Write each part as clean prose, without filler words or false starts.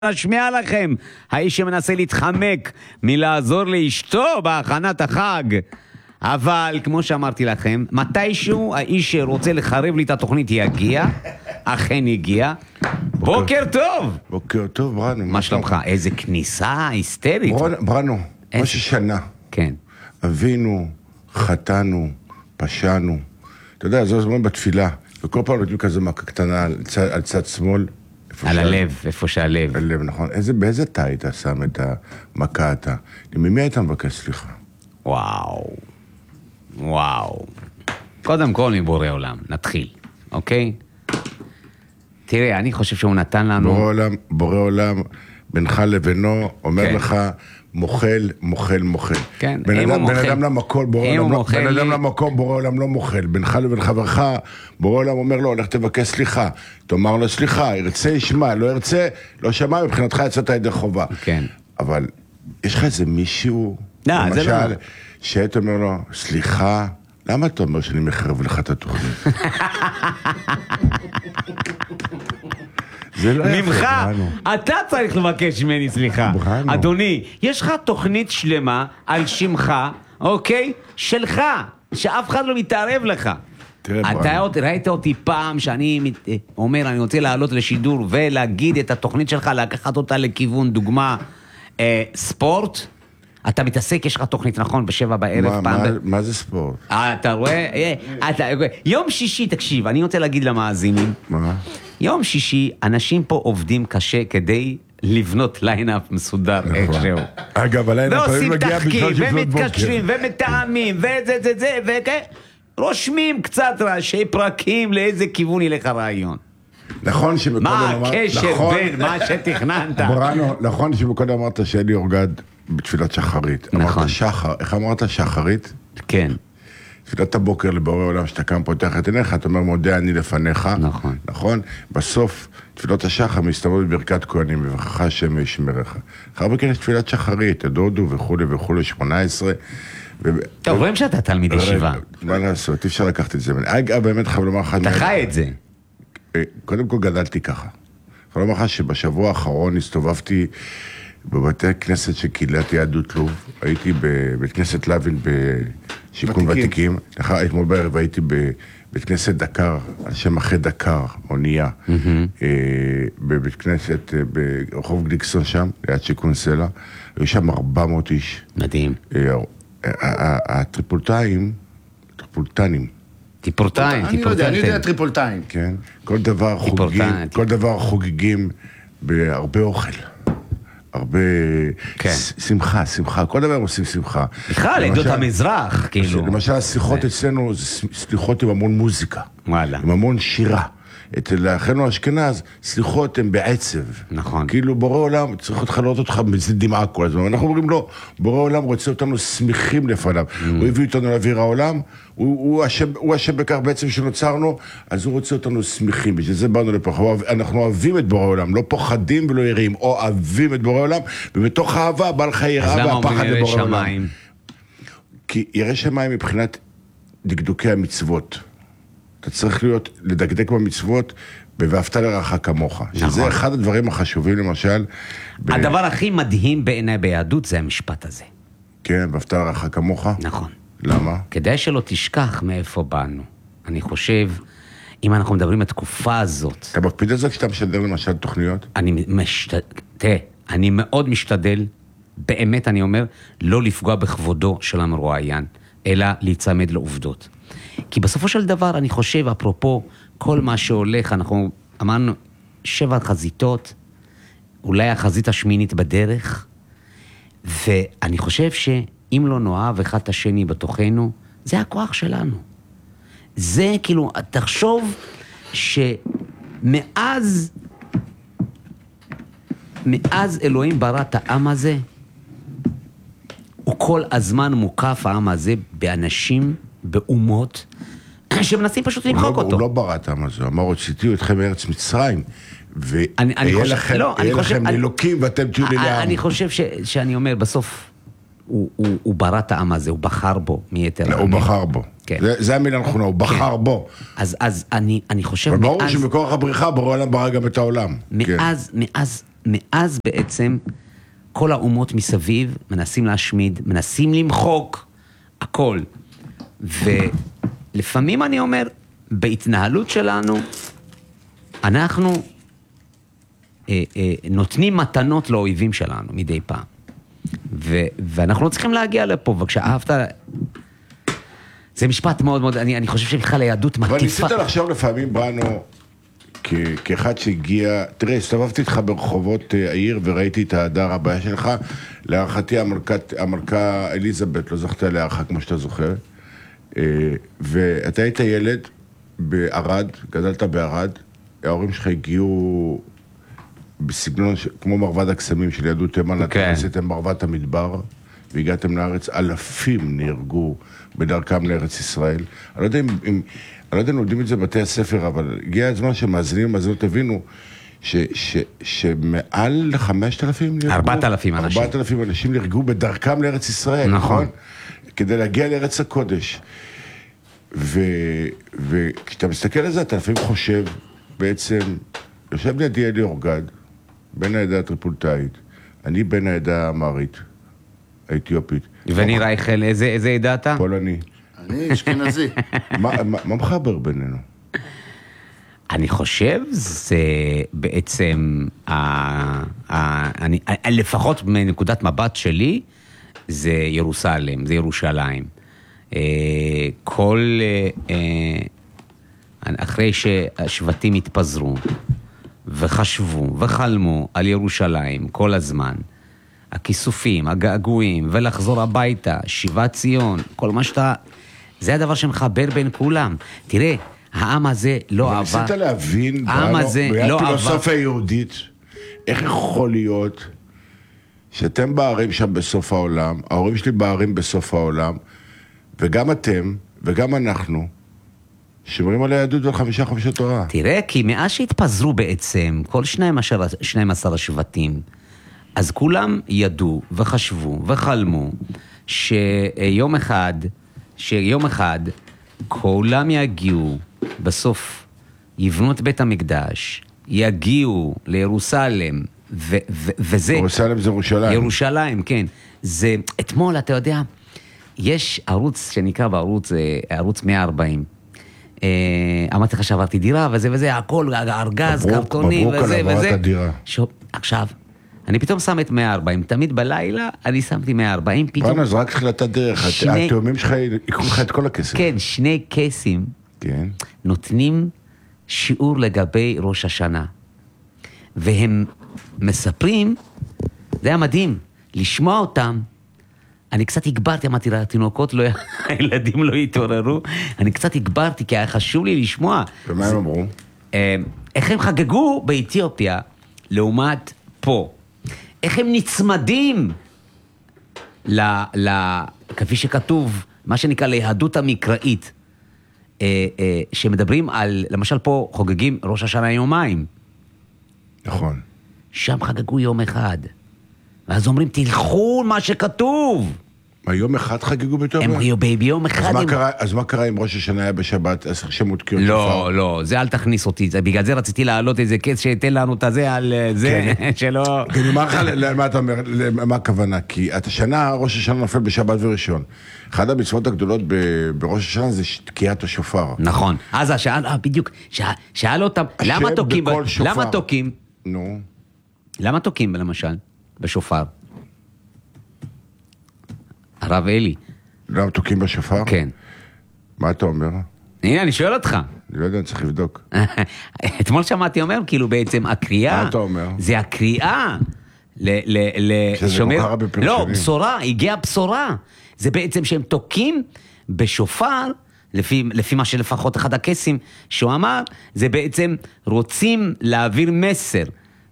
נשמיע לכם, האיש שמנסה להתחמק מלעזור לאשתו בהכנת החג. אבל כמו שאמרתי לכם, מתישהו האיש שרוצה לחרב לי את התוכנית יגיע, אכן יגיע. בוקר טוב! בוקר טוב, ברנו. מה שלומך? איזה כניסה היסטרית. ברנו, ראש השנה. כן. אבינו, חטאנו, פשענו. אתה יודע, זו זמן בתפילה, וכל פעם נותנים כזה מכה קטנה על צד שמאל. על הלב, איפה שהלב. הלב, נכון. באיזה תא היית שם את המכה אתה? ממי היית מבקש סליחה? וואו. קודם כל מבורא עולם, נתחיל, אוקיי? תראה, אני חושב שהוא נתן לנו... בורא עולם, בינך לבינו, אומר כן. לך, מוכל. כן, בן אדם למקום, בורא עולם לא מוכל. בינך לבין חברך, בורא עולם אומר לו, הולך תבקש סליחה. תאמר לו סליחה, ירצה ישמע, לא ירצה, לא שמע, מבחינתך יצאת ידי חובה. כן. אבל יש לך איזה מישהו, למשל, שהיית אומר לו, סליחה, למה אתה אומר שאני מחרב לך את התוכנית? ממך, אתה צריך לבקש ממני סליחה. אדוני, יש לך תוכנית שלמה על שמך, אוקיי? שלך, שאף אחד לא מתערב לך. אתה ראית אותי פעם שאני אומר, אני רוצה לעלות לשידור ולהגיד את התוכנית שלך, לקחת אותה לכיוון, דוגמה, ספורט? אתה מתעסק, יש לך תוכנית, נכון, בשבע בערב פעם. מה זה ספורט? אתה רואה? יום שישי, תקשיב, אני רוצה להגיד למאזינים. מה? יום שישי, אנשים פה עובדים קשה כדי לבנות ליינאפ מסודר איכשהו. אגב, הליינאפ ועושים תחקיר, ומתקשרים, ומתאמים, וזה, רושמים קצת ראשי פרקים לאיזה כיוון ילך הרעיון. נכון שמקודם מה הקשר בין מה שתכננת? ברנו, נכון שמקודם אמרת שאלי אורגד בתפילת שחרית. נכון. אמרת שחר, איך אמרת שחרית? כן. תפילת הבוקר לבורא עולם שאתה קם פותח את עיניך, אתה אומר מודה אני לפניך. נכון. נכון? בסוף תפילות השחר מסתמות בברכת כהנים, וברכך השם וישמרך. אחר בכן יש תפילת שחרית, הדודו וכו' 18. טוב, רואים שאתה תלמיד ישיבה. מה לעשות, אי אפשר לקחת את זה. אגב, באמת חייב לומר לך... אתה חי את זה. קודם כל גדלתי ככה. חייב לומר לך שבשבוע האחרון הסתובבתי בבתי כנסת של קהילת יהדות לוב. הייתי בבית כנסת לוין בשיכון ותיקים. אתמול בערב הייתי בבית כנסת דקר, על שם אחרי דקר, אונייה. בבית כנסת ברחוב גליקסון שם, ליד שיכון סלע. היו שם 400 איש. מדהים. הטריפולטנים. אני יודע טריפולטיים. כן. כל דבר חוגגים בהרבה אוכל. הרבה שמחה, כל דבר הם עושים שמחה. בכלל, עדות המזרח, כאילו. למשל, השיחות אצלנו זה סליחות עם המון מוזיקה. וואלה. עם המון שירה. לאחינו אשכנז, סליחות הן בעצב. נכון. כאילו בורא עולם צריך לחלות אותך בזה דמעה כל הזמן. אנחנו אומרים לו, בורא עולם רוצה אותנו שמחים לפניו. הוא הביא אותנו לאוויר העולם, הוא אשם בכך בעצם שנוצרנו, אז הוא רוצה אותנו שמחים. בשביל זה באנו לפה. אנחנו אוהבים את בורא עולם, לא פוחדים ולא יראים, אוהבים את בורא עולם, ובתוך האהבה בא לך יראה והפחד לבורא עולם. כי ירא שמיים מבחינת דקדוקי המצוות. אתה צריך לדקדק במצוות, ואהבת לרעך כמוך. שזה אחד הדברים החשובים, למשל... הדבר הכי מדהים בעיניי ביהדות זה המשפט הזה. כן, ואהבת לרעך כמוך? נכון. למה? כדי שלא תשכח מאיפה באנו. אני חושב, אם אנחנו מדברים בתקופה הזאת... אתה מקפיד על זה כשאתה משדר למשל תוכניות? אני מאוד משתדל, באמת אני אומר, לא לפגוע בכבודו של המרואיין, אלא להיצמד לעובדות. כי בסופו של דבר, אני חושב, אפרופו, כל מה שהולך, אנחנו אמרנו 7 חזיתות, אולי החזית השמינית בדרך, ואני חושב שאם לא נאהב אחד את השני בתוכנו, זה הכוח שלנו. זה כאילו, תחשוב שמאז אלוהים ברא את העם הזה, הוא כל הזמן מוקף העם הזה באנשים, באומות, שמנסים פשוט למחוק אותו. הוא לא ברא את העם הזה, אמר, הוצאתי אתכם מארץ מצרים, ויהיה לכם אלוקים ואתם תהיו לי לעם. אני חושב שאני אומר, בסוף, הוא ברא את העם הזה, הוא בחר בו מיתר. הוא בחר בו. זה המילה הנכונה, הוא בחר בו. אז אני חושב... אבל ברור שבכוח הבריחה, ברא עולם ברא גם את העולם. מאז מאז בעצם כל האומות מסביב מנסים להשמיד, מנסים למחוק הכל. ולפעמים אני אומר, בהתנהלות שלנו, אנחנו נותנים מתנות לאויבים שלנו מדי פעם. ואנחנו לא צריכים להגיע לפה, וכשאהבת... זה משפט מאוד מאוד, אני חושב שבכלל היהדות מקיפה... אבל ניסית לחשוב לפעמים בנו, כאחד שהגיע... תראה, הסתובבתי איתך ברחובות העיר וראיתי את ההדר הבעיה שלך, להערכתי המלכה אליזבת, לא זכתה להערכה כמו שאתה זוכר, ואתה היית ילד בערד, גדלת בערד, ההורים שלך הגיעו בסגנון כמו מרבד הקסמים של יהדות תימן, אתם עשיתם מרבד המדבר, והגעתם לארץ, אלפים נהרגו בדרכם לארץ ישראל. אני לא יודע אם יודעים את זה בבתי הספר, אבל הגיע הזמן שמאזינים, אז לא תבינו, שמעל 5,000 נהרגו. 4,000 אנשים. 4,000 אנשים נהרגו בדרכם לארץ ישראל, נכון? כדי להגיע לארץ הקודש. וכשאתה מסתכל על זה, אתה לפעמים חושב, בעצם, יושב לידי אלי אורגד, בן העדה הטריפולטאית, אני בן העדה האמרית, האתיופית. וני רייכל, איזה עדה אתה? פולני. אני אשכנזי. מה מחבר בינינו? אני חושב, זה בעצם, לפחות מנקודת מבט שלי, זה ירוסלם, זה ירושלים. אחרי שהשבטים התפזרו, וחשבו, וחלמו על ירושלים כל הזמן, הכיסופים, הגעגועים, ולחזור הביתה, שיבת ציון, כל מה שאתה... זה הדבר שמחבר בין כולם. תראה, העם הזה לא עבר... ניסית להבין, העם הזה לא עבר... פילוסופיה יהודית, איך יכול להיות שאתם בערים שם בסוף העולם, ההורים שלי בערים בסוף העולם, וגם אתם, וגם אנחנו, שומרים על היהדות ועל 5 חומשי תורה. תראה, כי מאז שהתפזרו בעצם, כל 12 השבטים, אז כולם ידעו וחשבו וחלמו שיום אחד כולם יגיעו, בסוף יבנו את בית המקדש, יגיעו לירוסלם, וזה... ירוסלם זה ירושלים. ירושלים, כן. זה, אתמול, אתה יודע, יש ערוץ שנקרא ערוץ 140. אמרתי לך שעברתי דירה, וזה, הכל, ארגז, קרטונים, וזה. מברוק על עברת הדירה. עכשיו, אני פתאום שם את 140, תמיד בלילה אני שמתי 140, פתאום... אז רק תחילת הדרך, התאומים שלך יקחו לך את כל הכסף. כן, 2 קייסים נותנים שיעור לגבי ראש השנה. והם מספרים, זה היה מדהים, לשמוע אותם, אני קצת הגברתי, אמרתי לה, התינוקות, הילדים לא התעוררו, אני קצת הגברתי, כי היה חשוב לי לשמוע. ומה הם אמרו? איך הם חגגו באתיופיה, לעומת פה. איך הם נצמדים כפי שכתוב, מה שנקרא ליהדות המקראית, שמדברים על, למשל פה חוגגים ראש השנה יומיים. נכון. שם חגגו יום אחד. ואז אומרים, תלכו מה שכתוב. מה, יום אחד חגגו באתיופיה? הם ביום אחד... אז מה קרה אם ראש השנה היה בשבת, אז שמות כאילו שופר? לא, זה אל תכניס אותי, בגלל זה רציתי להעלות איזה קץ שייתן לנו את זה על זה, שלא... כי אני אומר לך, למה אתה אומר, מה הכוונה? כי את השנה, ראש השנה נופל בשבת וראשון. אחת המצוות הגדולות בראש השנה זה תקיעת השופר. נכון. אז השאל, בדיוק, שאל אותם, למה תוקים? למה תוקים? נו. למה תוקים, למשל, בשופר? הרב אלי. למה תוקים בשופר? כן. מה אתה אומר? הנה, אני שואל אותך. אני לא יודע, אני צריך לבדוק. אתמול שמעתי אומר, כאילו בעצם הקריאה... מה אתה אומר? זה הקריאה שזה לא קרה בפרשנים. לא, בשורה, הגיעה בשורה. זה בעצם שהם תוקים בשופר, לפי מה שלפחות אחד הקייסים שהוא אמר, זה בעצם רוצים להעביר מסר.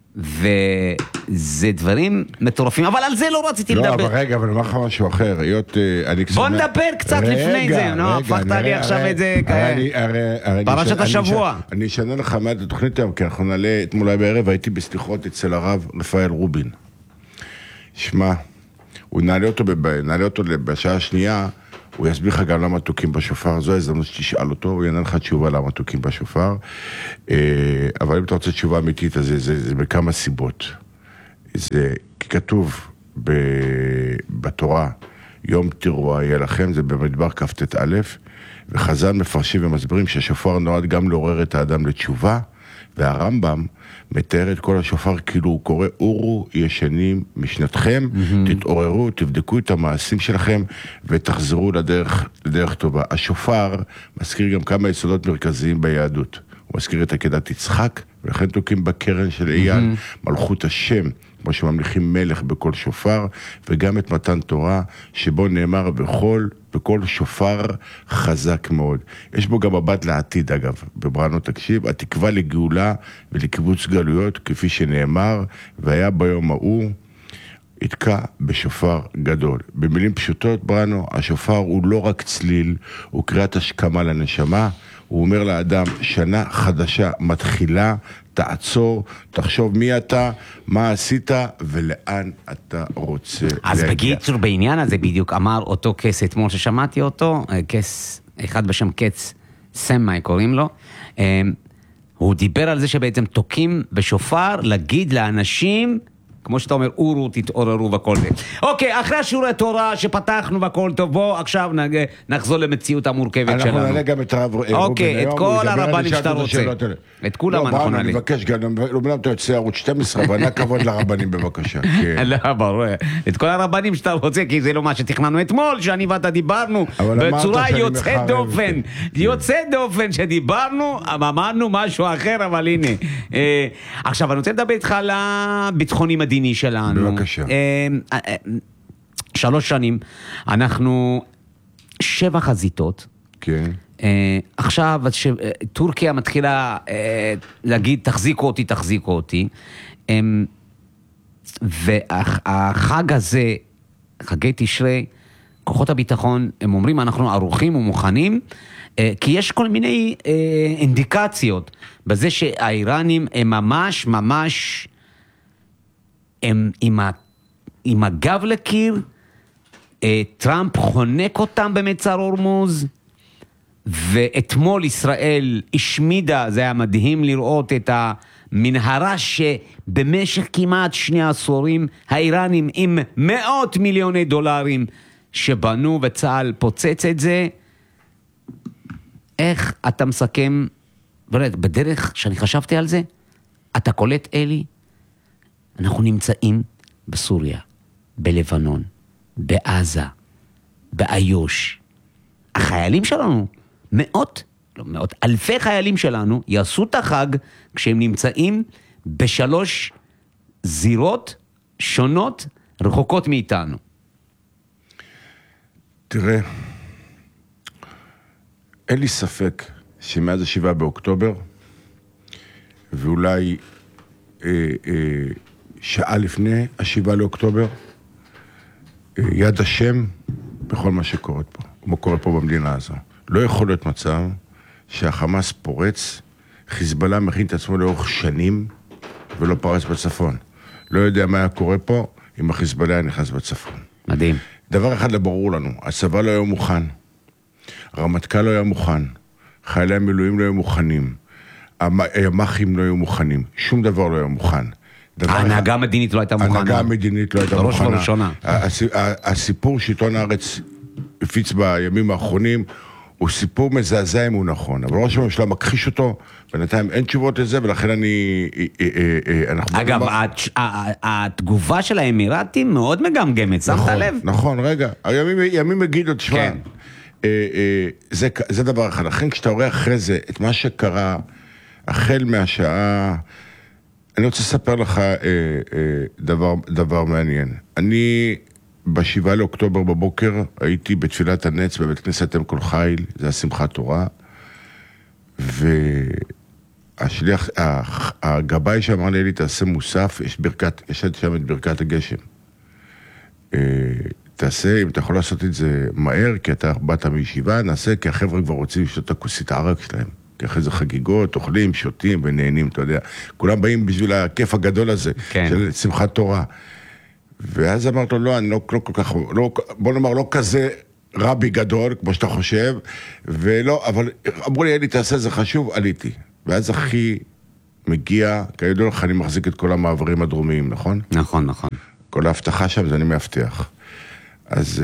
וזה דברים מטורפים, אבל על זה לא רציתי לדבר. לא, אבל רגע, אבל אומר לך משהו אחר, בוא נדבר קצת לפני זה, הפכת לי עכשיו את זה, פרשת השבוע. אני אשנה לך מעט התוכנית היום, כי אנחנו נעלה, אתמול בערב, הייתי בסליחות אצל הרב רפאל רובין. שמע, הוא נעלה אותו בשעה השנייה, הוא יסביר לך גם למה תוקים בשופר, זו ההזדמנות שתשאל אותו, הוא יענה לך תשובה למה תוקים בשופר, אבל אם אתה רוצה תשובה אמיתית, אז זה בכמה סיבות. זה כתוב בתורה, יום תרועה יהיה לכם, זה במדבר כ"ט א', וחז"ל מפרשים ומסבירים שהשופר נועד גם לעורר את האדם לתשובה, והרמב"ם מתאר את כל השופר כאילו הוא קורא, אורו ישנים משנתכם, תתעוררו, תבדקו את המעשים שלכם ותחזרו לדרך טובה. השופר מזכיר גם כמה יסודות מרכזיים ביהדות. הוא מזכיר את עקדת יצחק, ולכן תוקעים בקרן של אייל, מלכות השם, כמו שממליכים מלך בכל שופר, וגם את מתן תורה, שבו נאמר בכל שופר חזק מאוד. יש בו גם מבט לעתיד, אגב, בברנו תקשיב, התקווה לגאולה ולקיבוץ גלויות, כפי שנאמר, והיה ביום ההוא, יתקע בשופר גדול. במילים פשוטות, ברנו, השופר הוא לא רק צליל, הוא קריאת השכמה לנשמה, הוא אומר לאדם, שנה חדשה מתחילה, תעצור, תחשוב מי אתה, מה עשית ולאן אתה רוצה להגיע. אז בקיצור, בעניין הזה בדיוק אמר אותו קס אתמול ששמעתי אותו, קס, אחד בשם קץ סמאי קוראים לו, הוא דיבר על זה שבעצם תוקים בשופר להגיד לאנשים, כמו שאתה אומר, אורו, תתעוררו וכל זה. אוקיי, אחרי השיעורי תורה שפתחנו וכל טוב, בוא עכשיו נחזור למציאות המורכבת שלנו. אנחנו נעלה גם את הרב רובין. אוקיי, את כל הרבנים שאתה רוצה. את כולם אנחנו נעלה. אני מבקש, גם אתה יוצא ערוץ 12, אבל נע כבוד לרבנים בבקשה. לא, ברור. את כל הרבנים שאתה רוצה, כי זה לא מה שתכננו אתמול, שאני ואתה דיברנו בצורה יוצאת דופן. יוצאת דופן שדיברנו, אמרנו משהו אחר, אבל הנה. עכשיו, אני רוצה לדבר איתך על הביטחונים הדיני שלנו. בבקשה. 3 שנים, אנחנו 7 חזיתות. כן. עכשיו, טורקיה מתחילה להגיד, תחזיקו אותי. והחג הזה, חגי תשרי, כוחות הביטחון, הם אומרים, אנחנו ערוכים ומוכנים, כי יש כל מיני אינדיקציות בזה שהאיראנים הם ממש הם עם הגב לקיר, טראמפ חונק אותם במצר הורמוז, ואתמול ישראל השמידה, זה היה מדהים לראות את המנהרה שבמשך כמעט 2 עשורים, האיראנים עם מאות מיליוני דולרים שבנו וצה"ל פוצץ את זה. איך אתה מסכם, בדרך שאני חשבתי על זה, אתה קולט אלי, אנחנו נמצאים בסוריה, בלבנון, בעזה, באיו"ש. החיילים שלנו, אלפי חיילים שלנו, יעשו את החג כשהם נמצאים ב3 זירות שונות, רחוקות מאיתנו. תראה, אין לי ספק שמאז 7 באוקטובר, ואולי שעה לפני 7 לאוקטובר, יד השם בכל מה שקורה פה, כמו קורה פה במדינה הזו. לא יכול להיות מצב שהחמאס פורץ, חיזבאללה מכין את עצמו לאורך שנים, ולא פרץ בצפון. לא יודע מה היה קורה פה אם החיזבאללה היה נכנס בצפון. מדהים. דבר אחד לברור לנו, הצבא לא היה מוכן, הרמטכ"ל לא היה מוכן, חיילי המילואים לא היו מוכנים, הימ"חים לא היו מוכנים, שום דבר לא היה מוכן. ההנהגה המדינית לא הייתה מוכנה. ההנהגה המדינית לא הייתה מוכנה. בראש ובראשונה. הסיפור שעיתון הארץ הפיץ בימים האחרונים, הוא סיפור מזעזע אם הוא נכון, אבל ראש הממשלה מכחיש אותו, בינתיים אין תשובות לזה, ולכן אגב, התגובה של האמירתים מאוד מגמגמת, שמת לב? נכון, רגע, ימים יגידו, תשמע, זה דבר אחד, לכן כשאתה רואה אחרי זה את מה שקרה, החל מהשעה, אני רוצה לספר לך דבר מעניין. אני ב7 לאוקטובר בבוקר הייתי בתפילת הנץ בבית כנסת אם כל חיל, זה היה שמחת תורה, והשליח, הגבאי שאמר לי, תעשה מוסף, יש שם את ברכת הגשם. תעשה, אם אתה יכול לעשות את זה מהר, כי אתה באת מישיבה, נעשה, כי החבר'ה כבר רוצים לשתות את הכוסית הערק שלהם. כי אחרי זה חגיגות, אוכלים, שותים ונהנים, אתה יודע. כולם באים בשביל הכיף הגדול הזה, כן. של שמחת תורה. ואז אמרת לו, לא, אני לא כל כך, בוא נאמר, לא כזה רבי גדול, כמו שאתה חושב, ולא, אבל אמרו לי, אלי, תעשה, זה חשוב, עליתי. ואז אחי מגיע, כידוע לך, אני מחזיק את כל המעברים הדרומיים, נכון? נכון, נכון. כל ההבטחה שם, זה אני מאבטח. אז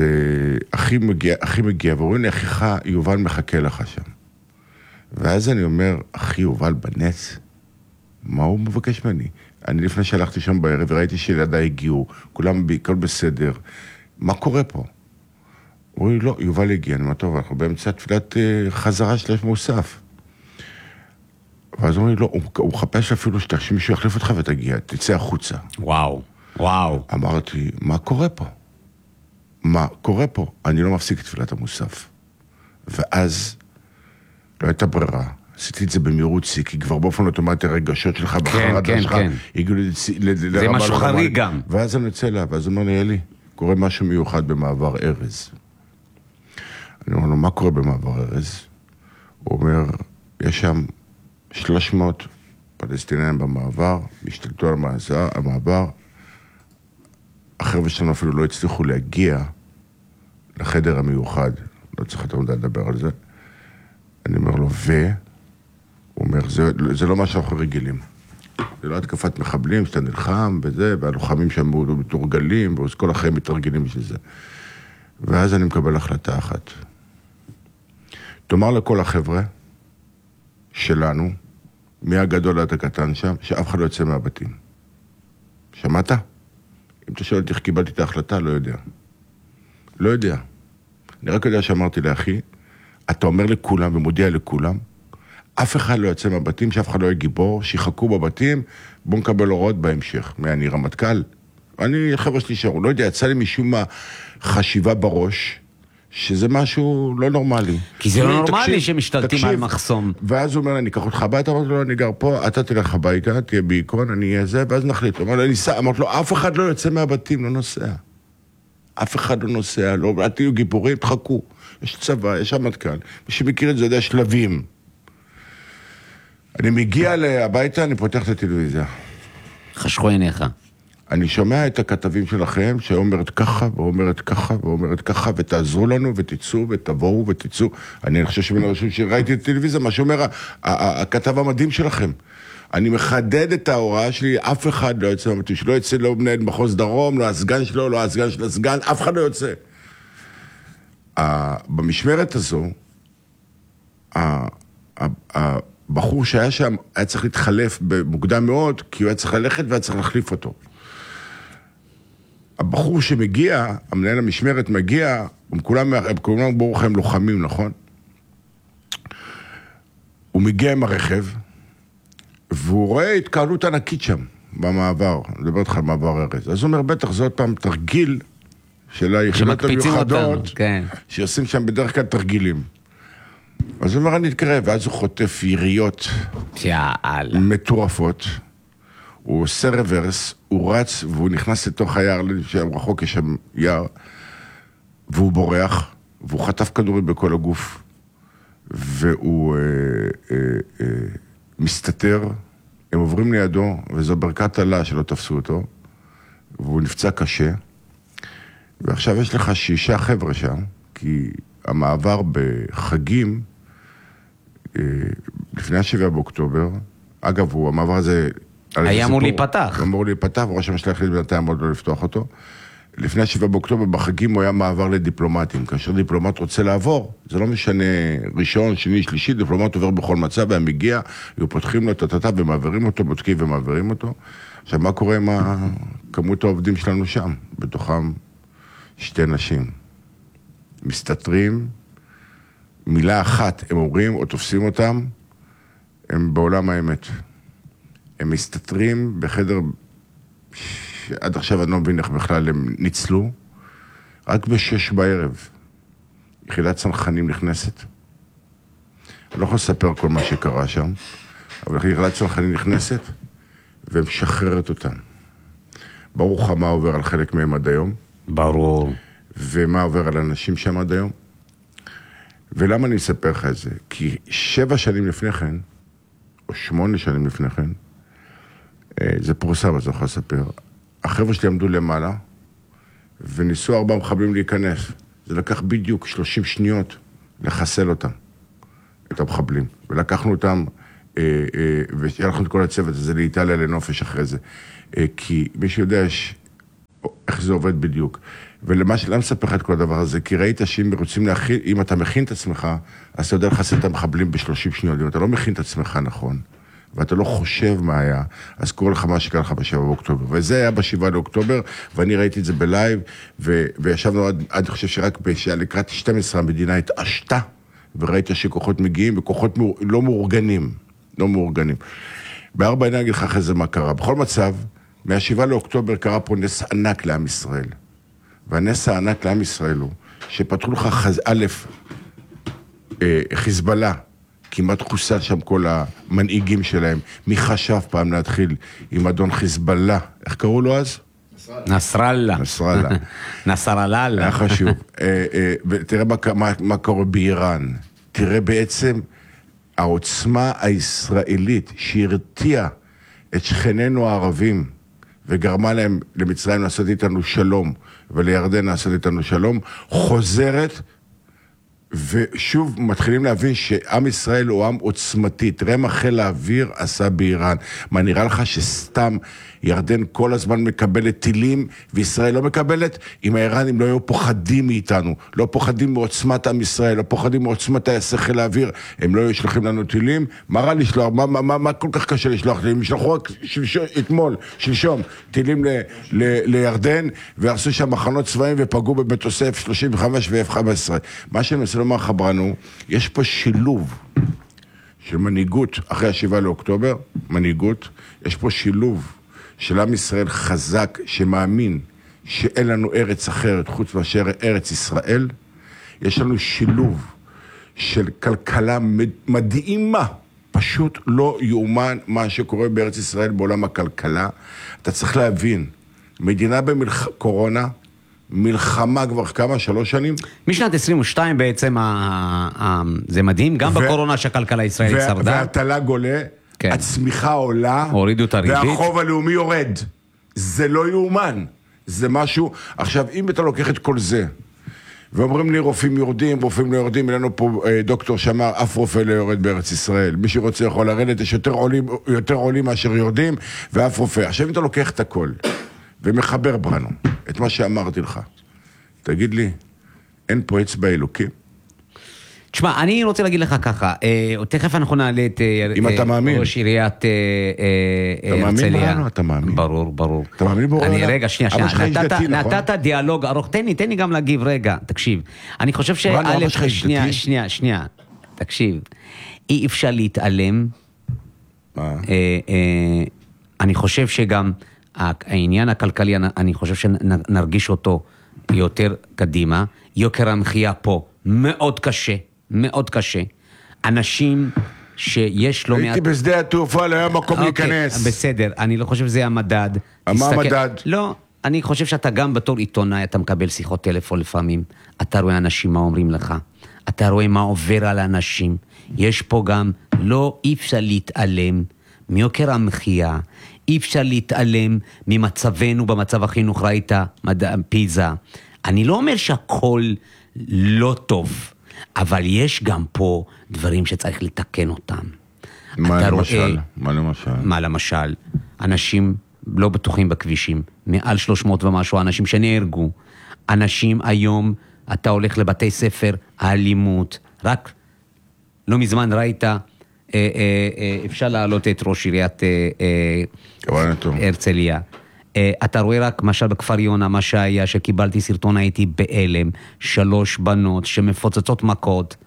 אחי מגיע, ואומרים לי, אחיך יובל מחכה לך שם. ואז אני אומר, אחי יובל בנץ, מה הוא מבקש ממני? אני לפני שהלכתי שם בערב, וראיתי שילדיי הגיעו, כולם הכל בסדר. מה קורה פה? הוא אומר לי, לא, יובל הגיע, אני אומר, טוב, אנחנו באמצע תפילת חזרה של מוסף. ואז הוא אומר לי, לא, הוא מחפש אפילו שמישהו יחליף אותך ותגיע, תצא החוצה. וואו, וואו. אמרתי, מה קורה פה? מה קורה פה? אני לא מפסיק את תפילת המוסף. ואז לא הייתה ברירה. עשיתי את זה במהירות שיא, כי כבר באופן אוטומטי הרגשות שלך, בחרדה שלך, הגיעו זה משהו חריג גם. ואז אני יוצא לה, ואז הוא אומר לי, אלי, קורה משהו מיוחד במעבר ארז. אני אומר לו, מה קורה במעבר ארז? הוא אומר, יש שם 300 פלסטינאים במעבר, השתלטו על המעבר, החבר'ה שלנו אפילו לא הצליחו להגיע לחדר המיוחד, לא צריך יותר מדי לדבר על זה. אני אומר לו, הוא אומר, זה לא מה שאנחנו רגילים. זה לא התקפת מחבלים, שאתה נלחם וזה, והלוחמים שם מתורגלים, וכל החיים מתרגלים בשביל זה. ואז אני מקבל החלטה אחת. תאמר לכל החבר'ה שלנו, מהגדול עד הקטן שם, שאף אחד לא יוצא מהבתים. שמעת? אם אתה שואל איך קיבלתי את ההחלטה, לא יודע. לא יודע. אני רק יודע שאמרתי לאחי, אתה אומר לכולם ומודיע לכולם, אף אחד לא יוצא מהבתים, שאף אחד לא יהיה גיבור, שיחכו בבתים, בואו נקבל הוראות בהמשך. אני רמטכ"ל. חבר'ה שלי שרו, לא יודע, יצא לי משום מה חשיבה בראש, שזה משהו לא נורמלי. כי זה לא נורמלי שמשתלטים על מחסום. ואז הוא אומר לי, אני אקח אותך הביתה, אמרתי לו, אני גר פה, אתה תלך הביתה, תהיה בעיקרון, אני אהיה זה, ואז נחליט. אמרתי לו, אף אחד לא יוצא מהבתים, לא נוסע. אף אחד לא נוסע, לא, אל תהיו גיבורים, תחכו. יש צבא, יש רמטכ"ל. מי שמכיר את זה יודע שלבים. אני מגיע הביתה, אני פותח את הטלוויזיה. חשכו עיניך. אני שומע את הכתבים שלכם, שאומרת ככה, ואומרת ככה, ואומרת ככה, ותעזרו לנו, ותצאו, ותבואו, ותצאו. אני חושב שבין הראשון שראיתי את הטלוויזיה, מה שאומר הכתב המדהים שלכם. אני מחדד את ההוראה שלי, אף אחד לא יוצא מהבתים, שלא יוצא לא מנהל מחוז דרום, לא הסגן שלו, לא הסגן של הסגן, אף אחד לא יוצא. במשמרת הזו, הבחור שהיה שם היה צריך להתחלף במוקדם מאוד, כי הוא היה צריך ללכת והיה צריך להחליף אותו. הבחור שמגיע, המנהל המשמרת מגיע, הם כולם ברוך הם לוחמים, נכון? הוא מגיע עם הרכב, והוא רואה התקהלות ענקית שם, במעבר, מדבר איתך על מעבר ארז. אז הוא אומר, בטח, זה עוד פעם תרגיל של היחידות המיוחדות, שעושים שם בדרך כלל תרגילים. אז הוא אומר, אני אתקרב, ואז הוא חוטף יריות מטורפות, הוא עושה רוורס, הוא רץ, והוא נכנס לתוך היער, שם רחוק יש שם יער, והוא בורח, והוא חטף כדורים בכל הגוף, והוא מסתתר, הם עוברים לידו, וזו ברכת עלה שלא תפסו אותו, והוא נפצע קשה, ועכשיו יש לך 6 חבר'ה שם, כי המעבר בחגים, לפני 7 באוקטובר, אגב, המעבר הזה... היה אמור להיפתח. אמור להיפתח, וראש הממשלה החליט בינתיים עוד לא לפתוח אותו. לפני 7 באוקטובר, בחגים הוא היה מעבר לדיפלומטים. כאשר דיפלומט רוצה לעבור, זה לא משנה ראשון, שני, שלישי, דיפלומט עובר בכל מצב, והם מגיע, היו פותחים לו את התתה ומעבירים אותו, בודקים ומעבירים אותו. עכשיו, מה קורה עם כמות העובדים שלנו שם? בתוכם 2 נשים. מסתתרים, מילה אחת הם אומרים, או תופסים אותם, הם בעולם האמת. הם מסתתרים בחדר, עד עכשיו אני לא מבין איך בכלל הם ניצלו, רק ב6 בערב. יחידת צנחנים נכנסת. אני לא יכול לספר כל מה שקרה שם, אבל יחידת צנחנים נכנסת, ומשחררת אותם. ברוך מה עובר על חלק מהם עד היום. ברור. ומה עובר על אנשים שם עד היום. ולמה אני אספר לך את זה? כי 7 שנים לפני כן, או 8 שנים לפני כן, זה פורסם, אז אני יכול לספר, החבר'ה שלי עמדו למעלה, וניסו 4 מחבלים להיכנס. זה לקח בדיוק 30 שניות לחסל אותם, את המחבלים. ולקחנו אותם ויהיה את כל הצוות הזה לאיטליה לנופש אחרי זה. כי מי שיודע איך זה עובד בדיוק. ולמה מספר לך את כל הדבר הזה? כי ראית שאם רוצים להכין, אם אתה מכין את עצמך, אז אתה יודע לחסל את המחבלים ב-30 שניות. אם אתה לא מכין את עצמך נכון, ואתה לא חושב מה היה, אז קורא לך מה שקרה לך ב7 באוקטובר. וזה היה ב7 לאוקטובר, ואני ראיתי את זה בלייב, וישבנו עד חושב שרק לקראת 12 המדינה התעשתה, וראית שכוחות מגיעים, וכוחות לא מאורגנים. לא מאורגנים. בארבע אני אגיד לך אחרי זה מה קרה. בכל מצב, מה7 לאוקטובר קרה פה נס ענק לעם ישראל. והנס הענק לעם ישראל הוא שפתחו לך חיזבאללה, כמעט חוסל שם כל המנהיגים שלהם. מי חשב פעם להתחיל עם אדון חיזבאללה? איך קראו לו אז? נסראללה. נסראללה. היה חשוב. ותראה מה קורה באיראן. תראה בעצם העוצמה הישראלית שהרתיעה את שכנינו הערבים וגרמה להם למצרים לעשות איתנו שלום ולירדן לעשות איתנו שלום, חוזרת ושוב מתחילים להבין שעם ישראל הוא עם עוצמתי. תראה מה חיל האוויר עשה באיראן. מה נראה לך שסתם ירדן כל הזמן מקבלת טילים וישראל לא מקבלת? אם האיראנים לא היו פוחדים מאיתנו, לא פוחדים מעוצמת עם ישראל, לא פוחדים מעוצמת חיל האוויר, הם לא היו שלוחים לנו טילים. מה רע לשלוח? מה כל כך קשה לשלוח טילים? שלחו רק שלשום טילים לירדן ועשו שם מחנות צבאיים ופגעו במטוסי F-35 ו-F-15. מה שאני מנסה לומר חברנו, יש פה שילוב של מנהיגות אחרי 7 לאוקטובר, מנהיגות, יש פה שילוב של עם ישראל חזק שמאמין שאין לנו ארץ אחרת חוץ מאשר ארץ ישראל. יש לנו שילוב של כלכלה מדהימה, פשוט לא יאומן מה שקורה בארץ ישראל בעולם הכלכלה. אתה צריך להבין, מדינה קורונה, מלחמה כבר כמה? 3 שנים? משנת 22 בעצם, זה מדהים, גם בקורונה שהכלכלה הישראלית שרדה. והתל"ג עולה, כן. הצמיחה עולה, הורידו את הריבית. והחוב הלאומי יורד. זה לא יאומן. זה משהו, עכשיו אם אתה לוקח את כל זה, ואומרים לי רופאים יורדים, רופאים לא יורדים, אלינו פה דוקטור שאמר, אף רופא לא יורד בארץ ישראל. מי שרוצה יכול לרדת, יש יותר עולים מאשר יורדים, ואף רופא. עכשיו אם אתה לוקח את הכל, ומחבר בנו את מה שאמרתי לך, תגיד לי, אין פה אצבע אלוקים? תשמע, אני רוצה להגיד לך ככה, תכף אנחנו נעלה את ראש עיריית הרצליה. אתה מאמין בנו? אתה מאמין? ברור. אתה מאמין בו? רגע, שנייה, נתת דיאלוג ארוך, תן לי גם להגיב, רגע, תקשיב. אני חושב שנייה, תקשיב, אי אפשר להתעלם, אני חושב שגם העניין הכלכלי, אני חושב שנרגיש אותו יותר קדימה, יוקר המחיה פה מאוד קשה, מאוד קשה. אנשים שיש לו... הייתי בשדה התעופה, לא היה מקום להיכנס. בסדר, אני לא חושב שזה המדד. מה המדד? לא, אני חושב שאתה גם בתור עיתונאי, אתה מקבל שיחות טלפון לפעמים, אתה רואה אנשים מה אומרים לך, אתה רואה מה עובר על האנשים, יש פה גם, אי אפשר להתעלם מיוקר המחיה, אי אפשר להתעלם ממצבנו במצב החינוך, ראית פיזה. אני לא אומר שהכל לא טוב, אבל יש גם פה דברים שצריך לתקן אותם. מה למשל? אנשים לא בטוחים בכבישים, מעל 300 ומשהו אנשים שנהרגו. אנשים היום, אתה הולך לבתי ספר, האלימות, רק לא מזמן ראית, אפשר להעלות את ראש עיריית הרצליה. אתה רואה רק משל בכפר יונה, מה שהיה, שקיבלתי סרטון, הייתי באלם, 3 בנות שמפוצצות מכות,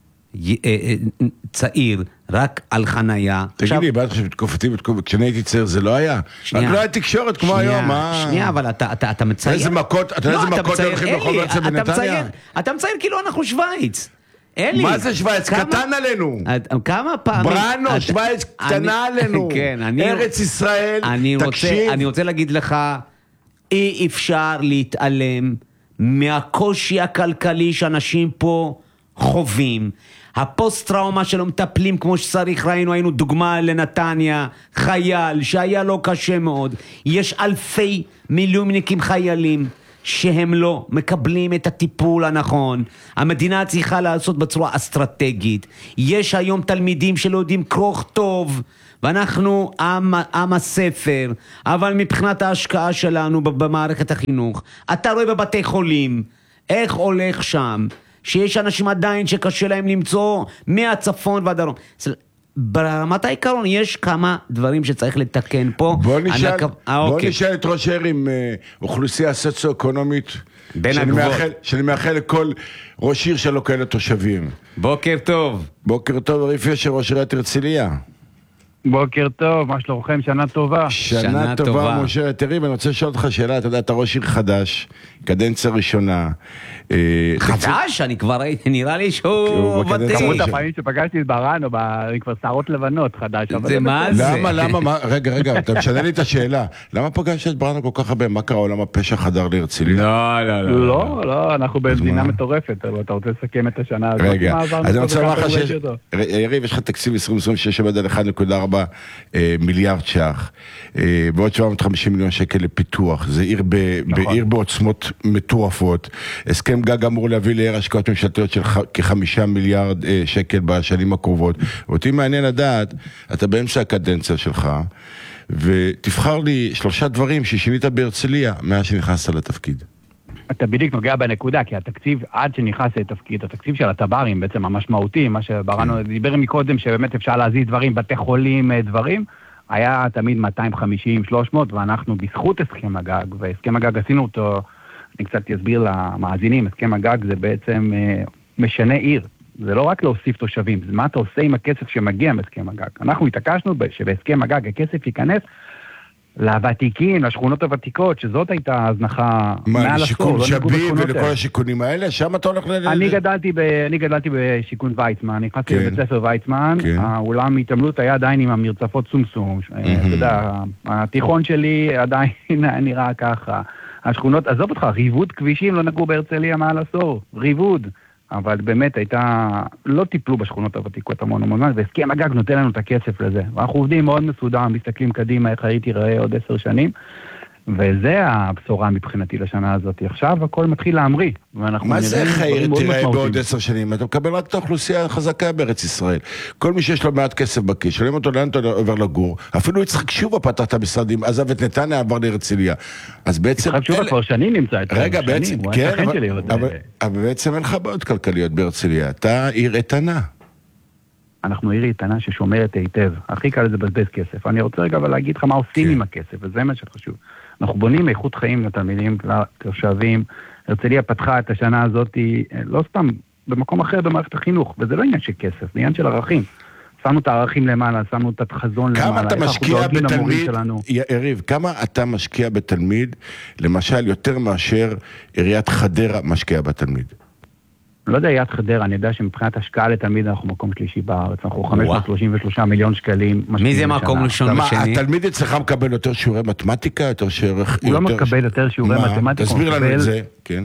צעיר, רק על חנייה. תגיד לי, באת שתקופתי, כשאני הייתי צעיר זה לא היה? רק לא היה תקשורת כמו היום, שנייה, אבל אתה מצייר... איזה מכות, אתה יודע איזה מכות הולכים בכל בעצם בנתניה? אתה מצייר כאילו אנחנו שוויץ. אלי, מה זה שוויץ? קטן עלינו. כמה פעמים... בראנו, שוויץ קטנה עלינו. ארץ ישראל, תקשיב. אני רוצה להגיד לך, אי אפשר להתעלם מהקושי הכלכלי שאנשים פה חווים. הפוסט-טראומה שלו מטפלים כמו שצריך, היינו דוגמה לנתניה, חייל שהיה לו קשה מאוד. יש אלפי מילואימניקים חיילים שהם לא מקבלים את הטיפול הנכון. המדינה צריכה לעשות בצורה אסטרטגית. יש היום תלמידים שלא יודעים קרוא טוב, ואנחנו עם הספר, אבל מבחינת ההשקעה שלנו במערכת החינוך, אתה רואה בבתי חולים, איך הולך שם, שיש אנשים עדיין שקשה להם למצוא מהצפון והדרום. ברמת העיקרון יש כמה דברים שצריך לתקן פה. בוא נשאל את ראש העיר עם אוכלוסייה סוציו-אקונומית, בין הגבוהות. שאני מאחל לכל ראש עיר שלו כאלה תושבים. בוקר טוב. בוקר טוב, אריאל פישר, ראש עיריית הרצליה. בוקר טוב, מה שלומכם? שנה טובה. שנה טובה, משה יריב. אני רוצה לשאול אותך שאלה, אתה יודע, אתה ראש עיר חדש, קדנציה ראשונה. חדש? אני כבר נראה לי שהוא ותיק. כמות הפעמים שפגשתי את ברן, אני כבר שערות לבנות חדש. זה מה זה? למה, רגע, אתה משנה לי את השאלה. למה פגשת את ברן כל כך הרבה? מה קרה עולם הפשע חדר להרצליה? לא, אנחנו במדינה מטורפת. אתה רוצה לסכם את השנה הזאת? רגע, אז אני רוצה לומר לך יריב, יש לך תקציב 2026 עומד על 1.4 מיליארד ש"ח, ועוד 750 מיליון שקל לפיתוח. זה עיר בעוצמות מטורפות. הסכם גג אמור להביא לעיר השקעות ממשלתיות של כ5 מיליארד שקל בשנים הקרובות. ואותי מעניין לדעת, אתה באמצע הקדנציה שלך, ותבחר לי 3 דברים ששינית בהרצליה מאז שנכנסת לתפקיד. אתה בדיוק נוגע בנקודה, כי התקציב, עד שנכנס לתפקיד, התקציב של הטברים בעצם המשמעותי, מה שברנו דיבר מקודם, שבאמת אפשר להזיז דברים, בתי חולים, דברים, היה תמיד 250, 300, ואנחנו בזכות הסכם הגג, והסכם הגג עשינו אותו, אני קצת אסביר למאזינים, הסכם הגג זה בעצם משנה עיר, זה לא רק להוסיף תושבים, זה מה אתה עושה עם הכסף שמגיע מהסכם הגג. אנחנו התעקשנו שבהסכם הגג הכסף ייכנס לוותיקים, לשכונות הוותיקות, שזאת הייתה הזנחה מעל עשור. לשיקון שבים ולכל השיקונים האלה, שם אתה הולך אני גדלתי בשיקון ויצמן, נכנסתי לבית ספר ויצמן, האולם התעמלות היה עדיין עם המרצפות סומסום, אתה יודע, התיכון שלי עדיין נראה ככה, השכונות, עזוב אותך, ריבוד כבישים לא נגעו בהרצליה מעל עשור, ריבוד, אבל באמת לא טיפלו בשכונות הוותיקות המון זמן, והסכם הגג נותן לנו את הכסף לזה. ואנחנו עובדים מאוד מסודר, מסתכלים קדימה, איך הייתי ראה עוד 10 שנים, וזה הבשורה מבחינתי לשנה הזאת. עכשיו הכל מתחיל להמריא. מה זה איך העיר תראה בעוד 10 שנים? אתה מקבל רק את האוכלוסייה החזקה בארץ ישראל. כל מי שיש לו מעט כסף בכיס, שואלים אותו לאן אתה עובר לגור, אפילו יצחק שובה פתח את המשרדים, עזב את נתניה, עבר להרצליה. אז בעצם... יצחק שובה כבר שנים נמצא את רגע, בעצם, כן, אבל בעצם אין לך בעיות כלכליות בהרצליה. אתה עיר איתנה. אנחנו עיר איתנה ששומרת היטב. הכי קל זה בזבז כסף. אני רוצה רגע להגיד לך מה עושים עם הכסף, וזה מה שחשוב. אנחנו בונים איכות חיים לתלמידים, לתושבים. הרצליה פתחה את השנה הזאת, לא סתם, במקום אחר במערכת החינוך, וזה לא עניין של כסף, זה עניין של ערכים. שמנו את הערכים למעלה, שמנו את החזון למעלה. כמה אתה משקיע בתלמיד, יריב, כמה אתה משקיע בתלמיד, למשל יותר מאשר עיריית חדרה משקיע בתלמיד? לא יודע, עיריית חדרה, אני יודע שמבחינת השקעה לתלמיד אנחנו מקום שלישי בארץ, אנחנו 533 מיליון שקלים. מי זה מקום ראשון ושני? התלמיד אצלך מקבל יותר שיעורי מתמטיקה, יותר שיעורי... הוא לא מקבל יותר שיעורי מתמטיקה. תסביר לנו את זה, כן.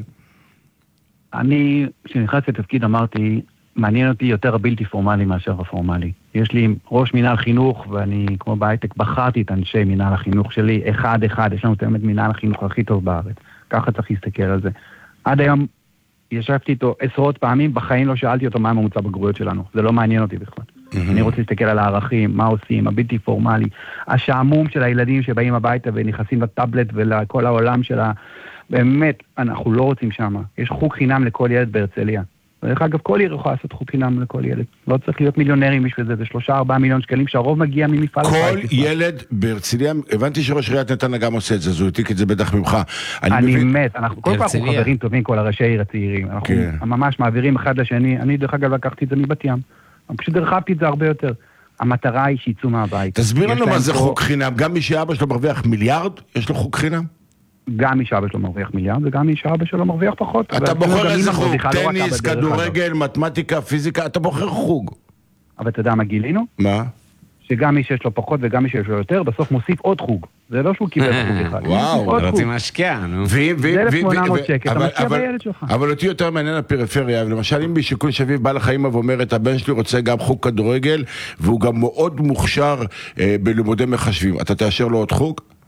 אני, כשנכנסתי לתפקיד, אמרתי, מעניין אותי יותר הבלתי פורמלי מאשר הפורמלי. יש לי ראש מנהל חינוך, ואני, כמו בהייטק, בחרתי את אנשי מנהל החינוך שלי, אחד, יש לנו באמת מנהל החינוך הכי טוב בארץ. ככה צריך להסתכל על זה. עד היום ישבתי איתו 10 פעמים, בחיים לא שאלתי אותו מה הממוצע בגרויות שלנו. זה לא מעניין אותי בכלל. אני רוצה להסתכל על הערכים, מה עושים, הבלתי פורמלי, השעמום של הילדים שבאים הביתה ונכנסים לטאבלט ולכל העולם שלה. באמת, אנחנו לא רוצים שם. יש חוג חינם לכל ילד בהרצליה. דרך אגב, כל עיר יכולה לעשות חוג חינם לכל ילד. לא צריך להיות מיליונרים בשביל זה, זה 3-4 מיליון שקלים שהרוב מגיע ממפעל. כל ילד בהרצליה, הבנתי שראש עיריית נתניה גם עושה את זה, זו העתיק את זה בטח ממך. אני מת, אנחנו כל פעם חברים טובים, כל הראשי עיר הצעירים. אנחנו ממש מעבירים אחד לשני, אני דרך אגב לקחתי את זה מבת ים. אני פשוט הרחבתי את זה הרבה יותר. המטרה היא שיצאו מהבית. תסביר לנו מה זה חוג חינם, גם מי שאבא שלו מרוויח מיליארד, יש לו חוג חינם? גם מי שאבא שלו מרוויח מיליארד, וגם מי שאבא שלו מרוויח פחות. אתה בוחר איזה חוג, טניס, כדורגל, מתמטיקה, פיזיקה, אתה בוחר חוג. אבל אתה יודע מה גילינו? מה? שגם מי שיש לו פחות וגם מי שיש לו יותר, בסוף מוסיף עוד חוג. זה לא שהוא קיבל חוג אחד. וואו, רוצים להשקיע, נו. זה 1,800 שקל, אתה משקיע בילד שלך. אבל אותי יותר מעניין הפריפריה, למשל אם בשיקול שביב בא לך אמא ואומרת, הבן שלי רוצה גם חוג כדורגל, והוא גם מאוד מוכשר בלימודי מחשבים, אתה תאשר לו עוד חוג?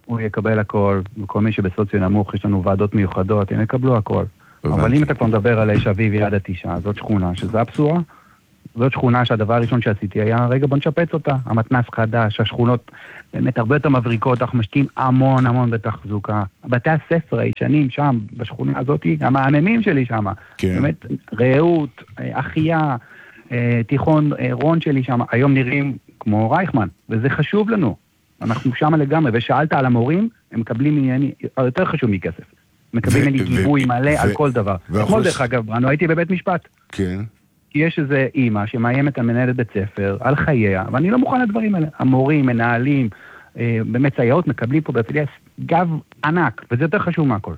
הוא יקבל הכל, וכל מי שבסוציו נמוך, יש לנו ועדות מיוחדות, הם יקבלו הכל. אבל אם אתה כבר מדבר על איש אביב יד התשעה, זאת שכונה, שזה הבשורה, זאת שכונה שהדבר הראשון שעשיתי היה, רגע בוא נשפץ אותה, המתנ"ס חדש, השכונות באמת הרבה יותר מבריקות, אנחנו משקיעים המון בתחזוקה. בתי הספר הישנים שם, בשכונה הזאת, המעממים שלי שם, כן. באמת רעות, אחיה, תיכון רון שלי שם, היום נראים כמו רייכמן, וזה חשוב לנו. אנחנו שם לגמרי, ושאלת על המורים, הם מקבלים ענייני, יותר חשוב מכסף. מקבלים לי גיבוי מלא על כל דבר. אתמול דרך אגב, בראנו, הייתי בבית משפט. כן. כי יש איזו אימא שמאיימת על מנהלת בית ספר, על חייה, ואני לא מוכן לדברים האלה. המורים, מנהלים, באמת סייעות מקבלים פה בהרצליה גב ענק, וזה יותר חשוב מהכל.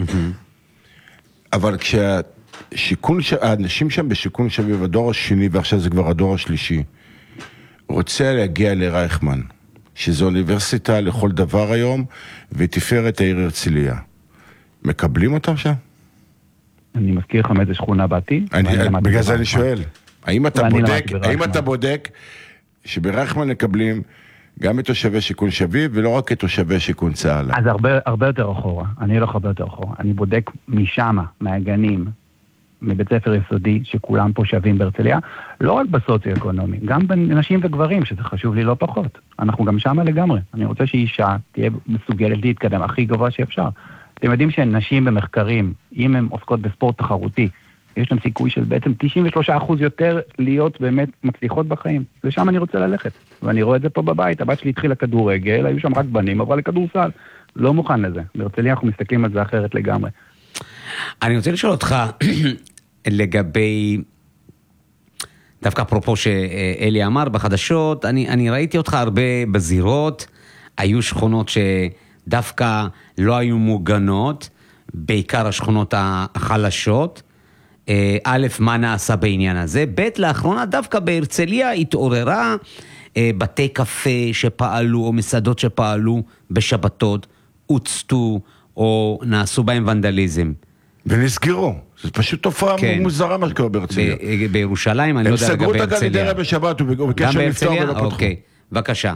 אבל האנשים שם בשיקון שווה, הדור השני, ועכשיו זה כבר הדור השלישי, רוצה להגיע לרייכמן, שזו אוניברסיטה לכל דבר היום, ותפארת העיר הרצליה. מקבלים אותם שם? אני מזכיר לך מאיזה שכונה באתי. בגלל זה אני שואל, האם אתה בודק שברייכמן מקבלים גם את תושבי שיקון שביב, ולא רק את תושבי שיקון צהלה? אז הרבה יותר אחורה, אני הולך הרבה יותר אחורה. אני בודק משם, מהגנים, מבית ספר יסודי, שכולם פה שווים בהרצליה, לא רק בסוציו-אקונומי, גם בין נשים וגברים, שזה חשוב לי לא פחות. אנחנו גם שם לגמרי. אני רוצה שאישה תהיה מסוגלת להתקדם הכי גבוה שאפשר. אתם יודעים שנשים במחקרים, אם הן עוסקות בספורט תחרותי, יש להם סיכוי של בעצם 93% יותר להיות באמת מצליחות בחיים. לשם אני רוצה ללכת. ואני רואה את זה פה בבית, הבת שלי התחילה כדורגל, היו שם רק בנים, אבל לכדורסל. לא מוכן לזה. בהרצליה אנחנו מסתכלים על זה אחרת לגמרי. אני רוצה לשאול אותך לגבי, דווקא אפרופו שאלי אמר בחדשות, אני ראיתי אותך הרבה בזירות, היו שכונות שדווקא לא היו מוגנות, בעיקר השכונות החלשות. א', מה נעשה בעניין הזה? ב', לאחרונה דווקא בהרצליה התעוררה בתי קפה שפעלו או מסעדות שפעלו בשבתות, הוצתו או נעשו בהם ונדליזם. ונסגרו. זה פשוט תופעה מוזרה מה שקורה בהרצליה. בירושלים, אני לא יודע לגבי הרצליה. הם סגרו את הגלידריה בשבת ובקשר לפתור ולא פתחו. אוקיי, בבקשה.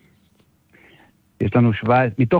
יש לנו 17, מתוך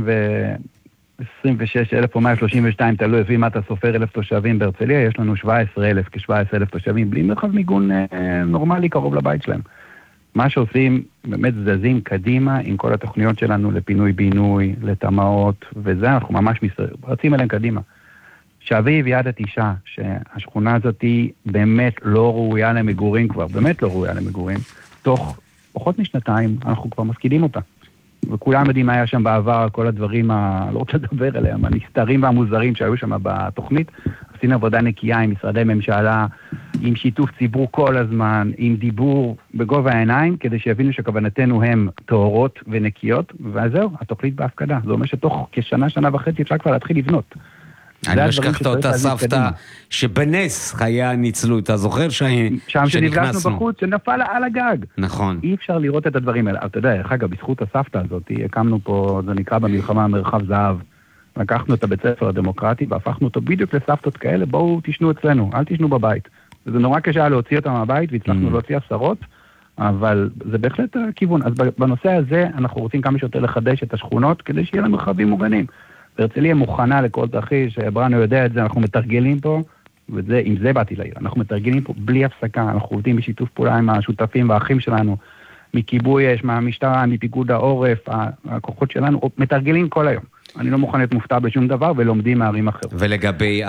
126,000 או 132, תלוי לפי מה אתה סופר 1,000 תושבים בהרצליה, יש לנו 17,000, כ-17,000 תושבים, בלי מרחב מיגון נורמלי קרוב לבית שלהם. מה שעושים, באמת זזים קדימה עם כל התוכניות שלנו לפינוי-בינוי, לתמאות, וזה אנחנו ממש רצים אליהם קדימה. שאביב יד התשעה, שהשכונה הזאת היא באמת לא ראויה למגורים כבר, באמת לא ראויה למגורים, תוך פחות משנתיים אנחנו כבר מפקידים אותה. וכולם יודעים מה היה שם בעבר, כל הדברים, לא רוצה לדבר עליהם, הנסתרים והמוזרים שהיו שם בתוכנית, עשינו עבודה נקייה עם משרדי ממשלה, עם שיתוף ציבור כל הזמן, עם דיבור בגובה העיניים, כדי שיבינו שכוונתנו הם טהורות ונקיות, וזהו, התוכנית בהפקדה. זה אומר שתוך כשנה, שנה וחצי אפשר כבר להתחיל לבנות. אני לא אשכח את אותה סבתא שבנס חייה ניצלו, אתה זוכר שם שנפגשנו בחוץ, שנפל על הגג. נכון. אי אפשר לראות את הדברים האלה. אתה יודע, אגב, בזכות הסבתא הזאת, הקמנו פה, זה נקרא במלחמה מרחב זהב, לקחנו את הבית ספר הדמוקרטי, והפכנו אותו בדיוק לסבתות כאלה, בואו תשנו אצלנו, אל תשנו בבית. וזה נורא קשה להוציא אותם מהבית, והצלחנו להוציא עשרות, אבל זה בהחלט הכיוון. אז בנושא הזה, אנחנו רוצים כמה שיותר לחדש את השכונות, כדי שיהיה לנו מרחבים מוגנים. הרצליה מוכנה לכל תרחיש, בראנו יודע את זה, אנחנו מתרגלים פה, ועם זה באתי לעיר, אנחנו מתרגלים פה בלי הפסקה, אנחנו עובדים בשיתוף פעולה עם השותפים והאחים שלנו, מכיבוי אש, מהמשטרה, מפיקוד העורף, הכוחות שלנו, מתרגלים כל היום. אני לא מוכן להיות מופתע בשום דבר, ולומדים מערים אחרות. ולגבי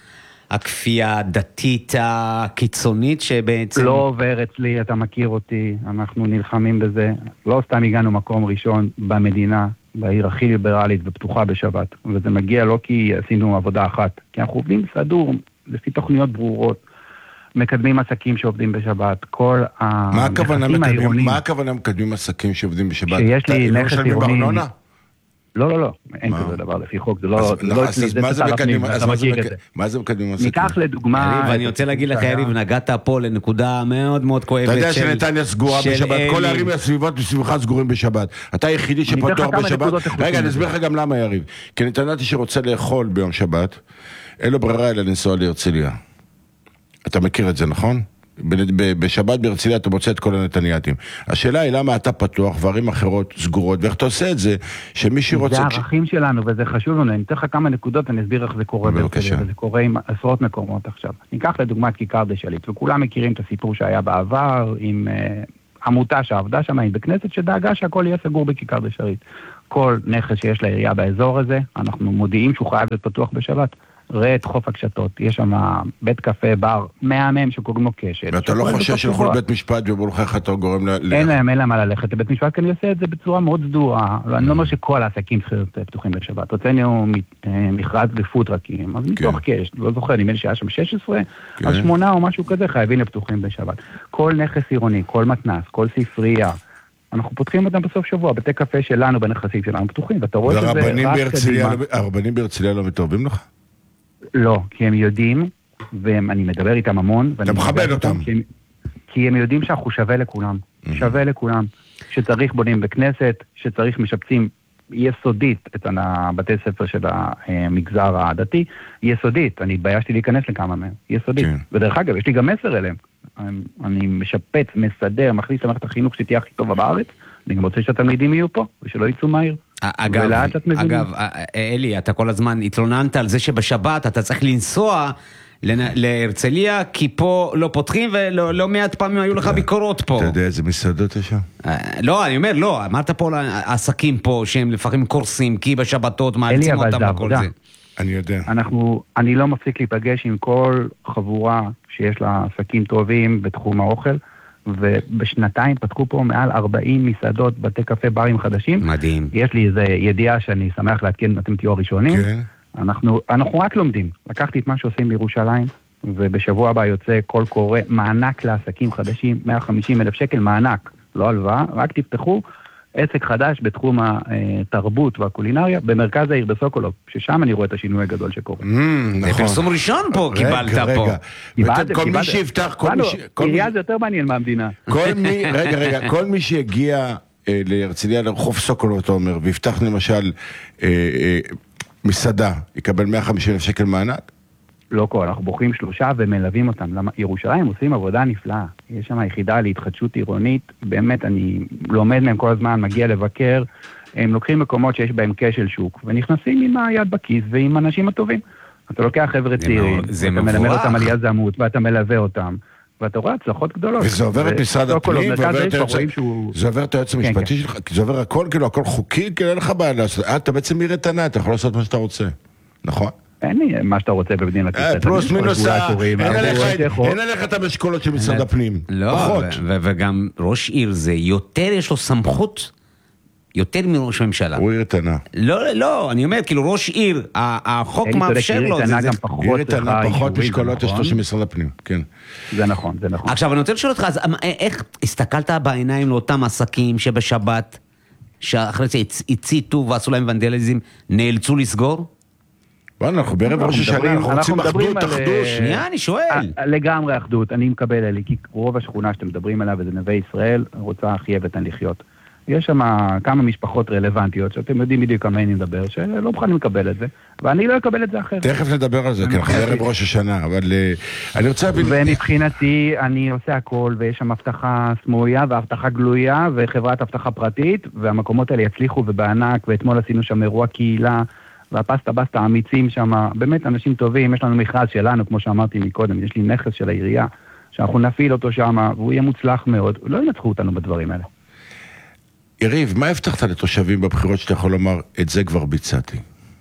הכפייה הדתית הקיצונית שבעצם... לא עובר אצלי, אתה מכיר אותי, אנחנו נלחמים בזה, לא סתם הגענו מקום ראשון במדינה, בעיר הכי ליברלית ופתוחה בשבת, וזה מגיע לא כי עשינו עבודה אחת, כי אנחנו עובדים סדור, לפי תוכניות ברורות, מקדמים עסקים שעובדים בשבת, כל הנכסים העירוניים. מה הכוונה מקדמים עסקים שעובדים בשבת? שיש לי נכס עירוני... לא, אין כזה דבר לפי חוק, זה לא אצלי, זה תסרפנים, אתה מכיר את זה. מה זה מקדמים עסקים? ניקח לדוגמה... ואני רוצה להגיד לך, יריב, נגעת פה לנקודה מאוד מאוד כואבת. אתה יודע שנתניה סגורה בשבת, כל הערים הסביבות מסביבך סגורים בשבת. אתה היחידי שפתוח בשבת. רגע, אני אסביר לך גם למה, יריב. כי נתניה שרוצה לאכול ביום שבת, אין לו ברירה אלא לנסוע להרצליה. אתה מכיר את זה, נכון? בשבת בהרצליה אתה מוצא את כל הנתנייתים. השאלה היא למה אתה פתוח וערים אחרות סגורות, ואיך אתה עושה את זה, שמישהו רוצה... זה הערכים שלנו, וזה חשוב לנו. אני אתן לך כמה נקודות, אני אסביר איך זה קורה בהרצליה, וזה קורה עם עשרות מקומות עכשיו. ניקח לדוגמה את כיכר דשליט, וכולם מכירים את הסיפור שהיה בעבר, עם עמותה שעבדה שם, עם בכנסת, שדאגה שהכל יהיה סגור בכיכר דשליט. כל נכס שיש לעירייה באזור הזה, אנחנו מודיעים שהוא חייב להיות פתוח בשבת. ראה את חוף הקשתות, יש שם בית קפה, בר, מהמם שקוראים לו קשת. ואתה לא חושב שילכו לבית משפט ואומרו לך איך אתה גורם אין להם מה ללכת לבית משפט, כי אני עושה את זה בצורה מאוד סדורה. אני לא אומר שכל העסקים צריכים להיות פתוחים בשבת. הוצאנו מכרז בפוטרקים, אז מתוך קשת, לא זוכר, נדמה לי שהיה שם 16, אז 8 או משהו כזה חייבים לפתוחים בשבת. כל נכס עירוני, כל מתנ"ס, כל ספרייה, אנחנו פותחים אותם בסוף שבוע, בתי קפה שלנו, בנכסים שלנו פתוחים, ואתה רואה שזה רק קדימה. והרבנים בהרצליה לא מתערבים לך? לא, כי הם יודעים, ואני מדבר איתם המון. אתה מכבד אותם. כי הם יודעים שאנחנו שווה לכולם. שווה לכולם. שצריך בונים בכנסת, שצריך משפצים יסודית את בתי ספר של המגזר הדתי. יסודית, אני התביישתי להיכנס לכמה מהם. יסודית. ודרך אגב, יש לי גם מסר אליהם. אני משפץ, מסדר, מכניס למערכת החינוך שתהיה הכי טובה בארץ. אני גם רוצה שהתלמידים יהיו פה, ושלא יצאו מהיר. אגב, אלי, אתה כל הזמן התלוננת על זה שבשבת אתה צריך לנסוע להרצליה, כי פה לא פותחים ולא מעט פעמים היו לך ביקורות פה. אתה יודע איזה מסעדות יש שם? לא, אני אומר, לא, אמרת פה לעסקים פה שהם לפעמים קורסים, כי בשבתות מאלצים אותם וכל זה. אני יודע. אני לא מפסיק להיפגש עם כל חבורה שיש לה עסקים טובים בתחום האוכל, ובשנתיים פתחו פה מעל 40 מסעדות, בתי קפה, ברים חדשים. מדהים. יש לי איזו ידיעה שאני שמח להתקן, אתם תהיו הראשונים. כן. אנחנו רק לומדים. לקחתי את מה שעושים בירושלים, ובשבוע הבא יוצא קול קורא, מענק לעסקים חדשים, 150,000 שקל, מענק, לא הלוואה, רק תפתחו עסק חדש בתחום התרבות והקולינריה, במרכז העיר בסוקולוב, ששם אני רואה את השינוי הגדול שקורה. זה פרסום ראשון פה, קיבלת פה. כל מי שיפתח, עירייה זה יותר מעניין מהמדינה. כל מי שיגיע להרצליה לרחוב סוקולוב, אתה אומר, ויפתח למשל מסעדה, יקבל 150,000 שקל מענק? לא כל, אנחנו בוחרים 3 ומלווים אותם. ירושלים עושים עבודה נפלאה. יש שם יחידה להתחדשות עירונית, באמת אני לומד מהם כל הזמן, מגיע לבקר, הם לוקחים מקומות שיש בהם כשל שוק, ונכנסים עם היד בכיס ועם אנשים הטובים. אתה לוקח חבר'ה צעירים, אתה מלמד אותם על יזמות, ואתה מלווה אותם, ואתה רואה הצלחות גדולות. וזה עובר את משרד הפנים, זה עובר את היועץ המשפטי שלך, כי זה עובר הכל, כאילו הכל חוקי, כאילו אין לך בעיה לעשות, אתה בעצם עיר איתנה, אתה יכול לעשות מה שאתה רוצה, נכון? אין לי מה שאתה רוצה במדינת ישראל. פלוס מינוס, אין עליך את המשקולות של משרד הפנים. לא, וגם ראש עיר זה יותר, יש לו סמכות, יותר מראש ממשלה. הוא עיר איתנה. לא, אני אומר, כאילו ראש עיר, החוק מאפשר לו. עיר איתנה פחות משקולות יש לו של משרד הפנים, כן. זה נכון. עכשיו, אני רוצה לשאול אותך, איך הסתכלת בעיניים לאותם עסקים שבשבת, שאחרי זה הציתו ועשו להם ונדליזם, נאלצו לסגור? אנחנו בערב ראש השנה, אנחנו רוצים אחדות. שנייה, אני שואל. לגמרי אחדות, אני מקבל אלי, כי רוב השכונה שאתם מדברים עליו, וזה נווה ישראל, רוצה חיה ותן לחיות. יש שם כמה משפחות רלוונטיות, שאתם יודעים בדיוק כמה אני מדבר, שלא מוכנים לקבל את זה, ואני לא אקבל את זה אחרת. תכף נדבר על זה, כי אנחנו בערב ראש השנה, אבל אני רוצה... ומבחינתי, אני עושה הכל, ויש שם הבטחה סמויה, והבטחה גלויה, וחברת הבטחה פרטית, והמקומות האלה יצליחו ובענק, ואתמול עשינו שם אירוע קהילה, והפסטה האמיצים שם, באמת אנשים טובים, יש לנו מכרז שלנו, כמו שאמרתי מקודם, יש לי נכס של העירייה, שאנחנו נפעיל אותו שם, והוא יהיה מוצלח מאוד, לא ינצחו אותנו בדברים האלה. יריב, מה הבטחת לתושבים בבחירות שאתה יכול לומר, את זה כבר ביצעתי?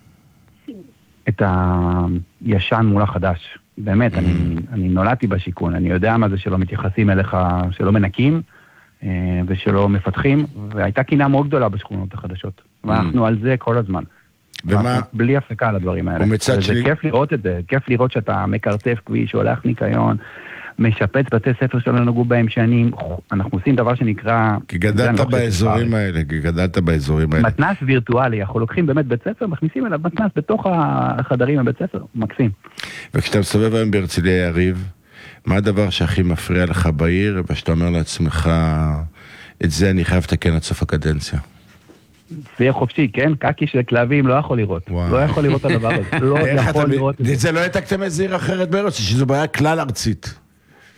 את הישן מול החדש. באמת, אני נולדתי בשיכון, אני יודע מה זה שלא מתייחסים אליך, שלא מנקים, ושלא מפתחים, והייתה קינה מאוד גדולה בשכונות החדשות. ואנחנו על זה כל הזמן. בלי הפסקה על הדברים האלה. זה כיף לראות את זה, כיף לראות שאתה מקרצף כביש, שהולך ניקיון, משפץ בתי ספר שלא נגעו בהם שנים, אנחנו עושים דבר שנקרא... כי גדלת באזורים האלה, מתנ"ס וירטואלי, אנחנו לוקחים באמת בית ספר, מכניסים אליו מתנ"ס בתוך החדרים בבית ספר, מקסים. וכשאתה מסתובב היום בהרצליה יריב, מה הדבר שהכי מפריע לך בעיר, ושאתה אומר לעצמך, את זה אני חייב לתקן עד סוף הקדנציה? זה יהיה חופשי, כן? קקי של כלבים לא יכול לראות. לא יכול לראות את הדבר הזה. לא יכול לראות את זה. זה לא יתקתם איזה עיר אחרת בארץ, שזו בעיה כלל ארצית.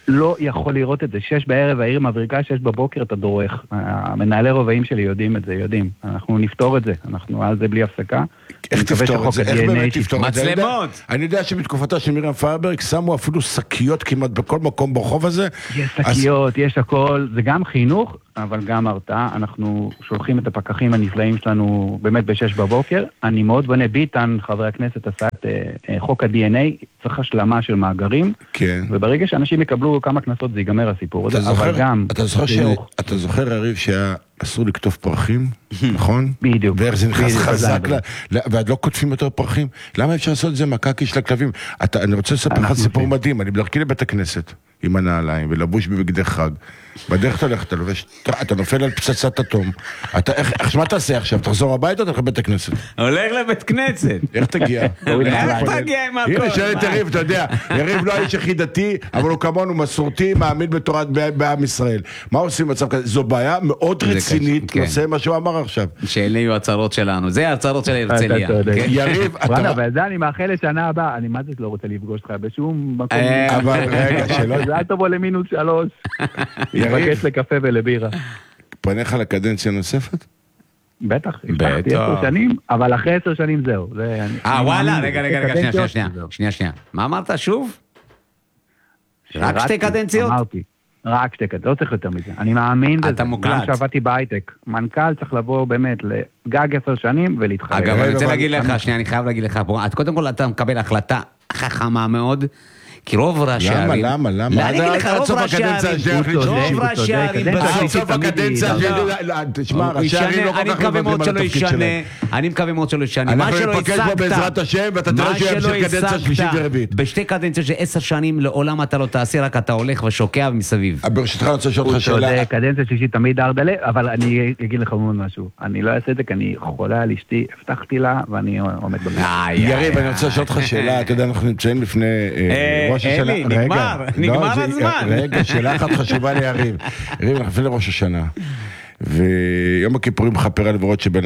לא יכול לראות את זה. 6 בערב, העיר מבריקה, 6 בבוקר, אתה דורך. המנהלי רובעים שלי יודעים את זה, יודעים. אנחנו נפתור את זה, אנחנו על זה בלי הפסקה. איך תפתור את זה? איך באמת תפתור את זה? מצלמות! אני יודע שבתקופתה של מרים פיירברג שמו אפילו שקיות כמעט בכל מקום ברחוב הזה. יש שקיות, יש הכל, זה גם חינוך, אבל גם הרתעה. אנחנו שולחים את הפקחים הנפלאים שלנו באמת ב6 בבוקר. אני מאוד בונה ביטן, חבר הכנסת עשה את חוק ה-DNA, צריך השלמה של מאגרים. כן. וברגע שאנשים יקבלו כמה כנסות זה ייגמר הסיפור הזה, אבל גם חינוך. אתה זוכר, יריב, שהיה אסור לקטוף פרחים, נכון? בדיוק. ואיך זה נכנס חזק, ועד לא קוטפים יותר פרחים? למה אפשר לעשות את זה מקקי של הכלבים? אני רוצה לספר לך סיפור מדהים, אני בדרכי לבית הכנסת עם הנעליים ולבוש בבגדי חג. בדרך אתה הולך, אתה נופל על פצצת אטום. מה תעשה עכשיו? תחזור הביתה או תלך לבית הכנסת? הולך לבית כנסת. איך תגיע? איך תגיע עם הכל? הנה, שואל את יריב, אתה יודע, יריב לא האיש הכי דתי, אבל הוא כמונו מסורתי, מאמין בתורת בעם ישראל. מה עושים במצב כזה? זו בעיה מאוד רצינית, נושא מה שהוא אמר עכשיו. שאלה יהיו הצהרות שלנו, זה הצהרות של הרצליה. יריב, וואלה, וזה אני מאחל לשנה הבאה, אני מה זה לא רוצה לפגוש לך בשום מקום. אבל רגע, שלא... זה אל תבוא למינוס 3, לבקש לקפה ולבירה. פניך לקדנציה נוספת? בטח, הבטחתי 10 שנים, אבל אחרי 10 שנים זהו. וואלה, רגע, שנייה. מה אמרת שוב? רק 2 קדנציות? אמרתי, רק 2 קדנציות, לא צריך יותר מזה. אני מאמין בזה. אתה מוקלט. גם שעבדתי בהייטק. מנכ"ל צריך לבוא באמת לגג 10 שנים ולהתחייב. אגב, אני רוצה להגיד לך, שנייה, אני חייב להגיד לך, קודם כל אתה מקבל החלטה חכמה מאוד, כי רוב ראשי הערים... למה? אני אגיד לך, רוב ראשי הערים... עד סוף הקדנציה, תשמע, ראשי הערים לא כל כך מוותרים על התפקיד שלהם. אני מקווה מאוד שלא ישנה. אנחנו נפגש פה בעזרת השם, ואתה תראה שהוא ימשיך קדנציה שלישית ורביעית. בשתי קדנציות של 10 שנים, לעולם אתה לא תעשה, רק אתה הולך ושוקע מסביב. ברשותך אני רוצה לשאול אותך שאלה. קדנציה שלישית תמיד ארדלה, אבל אני אגיד לך מאוד משהו. אני לא אעשה את זה, כי אני חולה על אשתי, הבטחתי לה, ואני עומד בזה. יריב, אני רוצה לשאול אותך שאלה, אתה יודע, אנחנו נמצאים לפני ראש השנה. נגמר הזמן. רגע, שאלה אחת חשובה ליריב. יריב, אנחנו לפני ראש השנה. ויום הכיפורים מכפר על עבירות שבין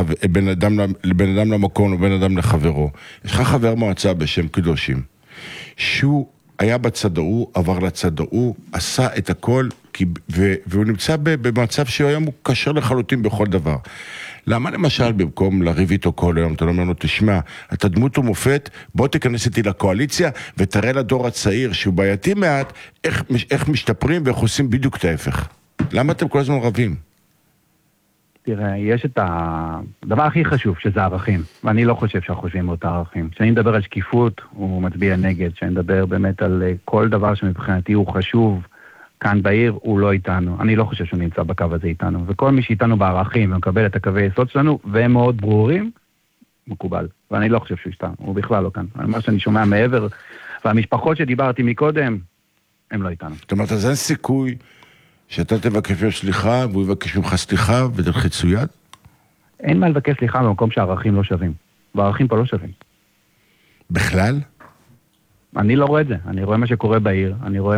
אדם למקום ובן אדם לחברו. יש לך חבר מועצה בשם קדושים, שהוא היה בצד ההוא, עבר לצד ההוא, עשה את הכל, והוא נמצא במצב שהיום הוא קשר לחלוטין בכל דבר. למה למשל במקום לריב איתו כל היום, אתה לא אומר לו, תשמע, אתה דמות ומופת, בוא תיכנס איתי לקואליציה, ותראה לדור הצעיר שהוא בעייתי מעט, איך משתפרים ואיך עושים בדיוק את ההפך. למה אתם כל הזמן רבים? תראה, יש את הדבר הכי חשוב, שזה ערכים, ואני לא חושב שאנחנו חושבים מאותה ערכים. כשאני מדבר על שקיפות, הוא מצביע נגד, כשאני מדבר באמת על כל דבר שמבחינתי הוא חשוב, כאן בעיר הוא לא איתנו. אני לא חושב שהוא נמצא בקו הזה איתנו. וכל מי שאיתנו בערכים ומקבל את הקווי יסוד שלנו, והם מאוד ברורים, מקובל. ואני לא חושב שהוא איתנו, הוא בכלל לא כאן. מה שאני שומע מעבר, והמשפחות שדיברתי מקודם, הם לא איתנו. זאת אומרת, אז אין סיכוי שאתה תבקש ממנו סליחה, והוא יבקש ממך סליחה ותלחצו יד? אין מה לבקש סליחה במקום שהערכים לא שווים. והערכים פה לא שווים. בכלל? אני לא רואה את זה. אני רואה מה שקורה בעיר, אני רואה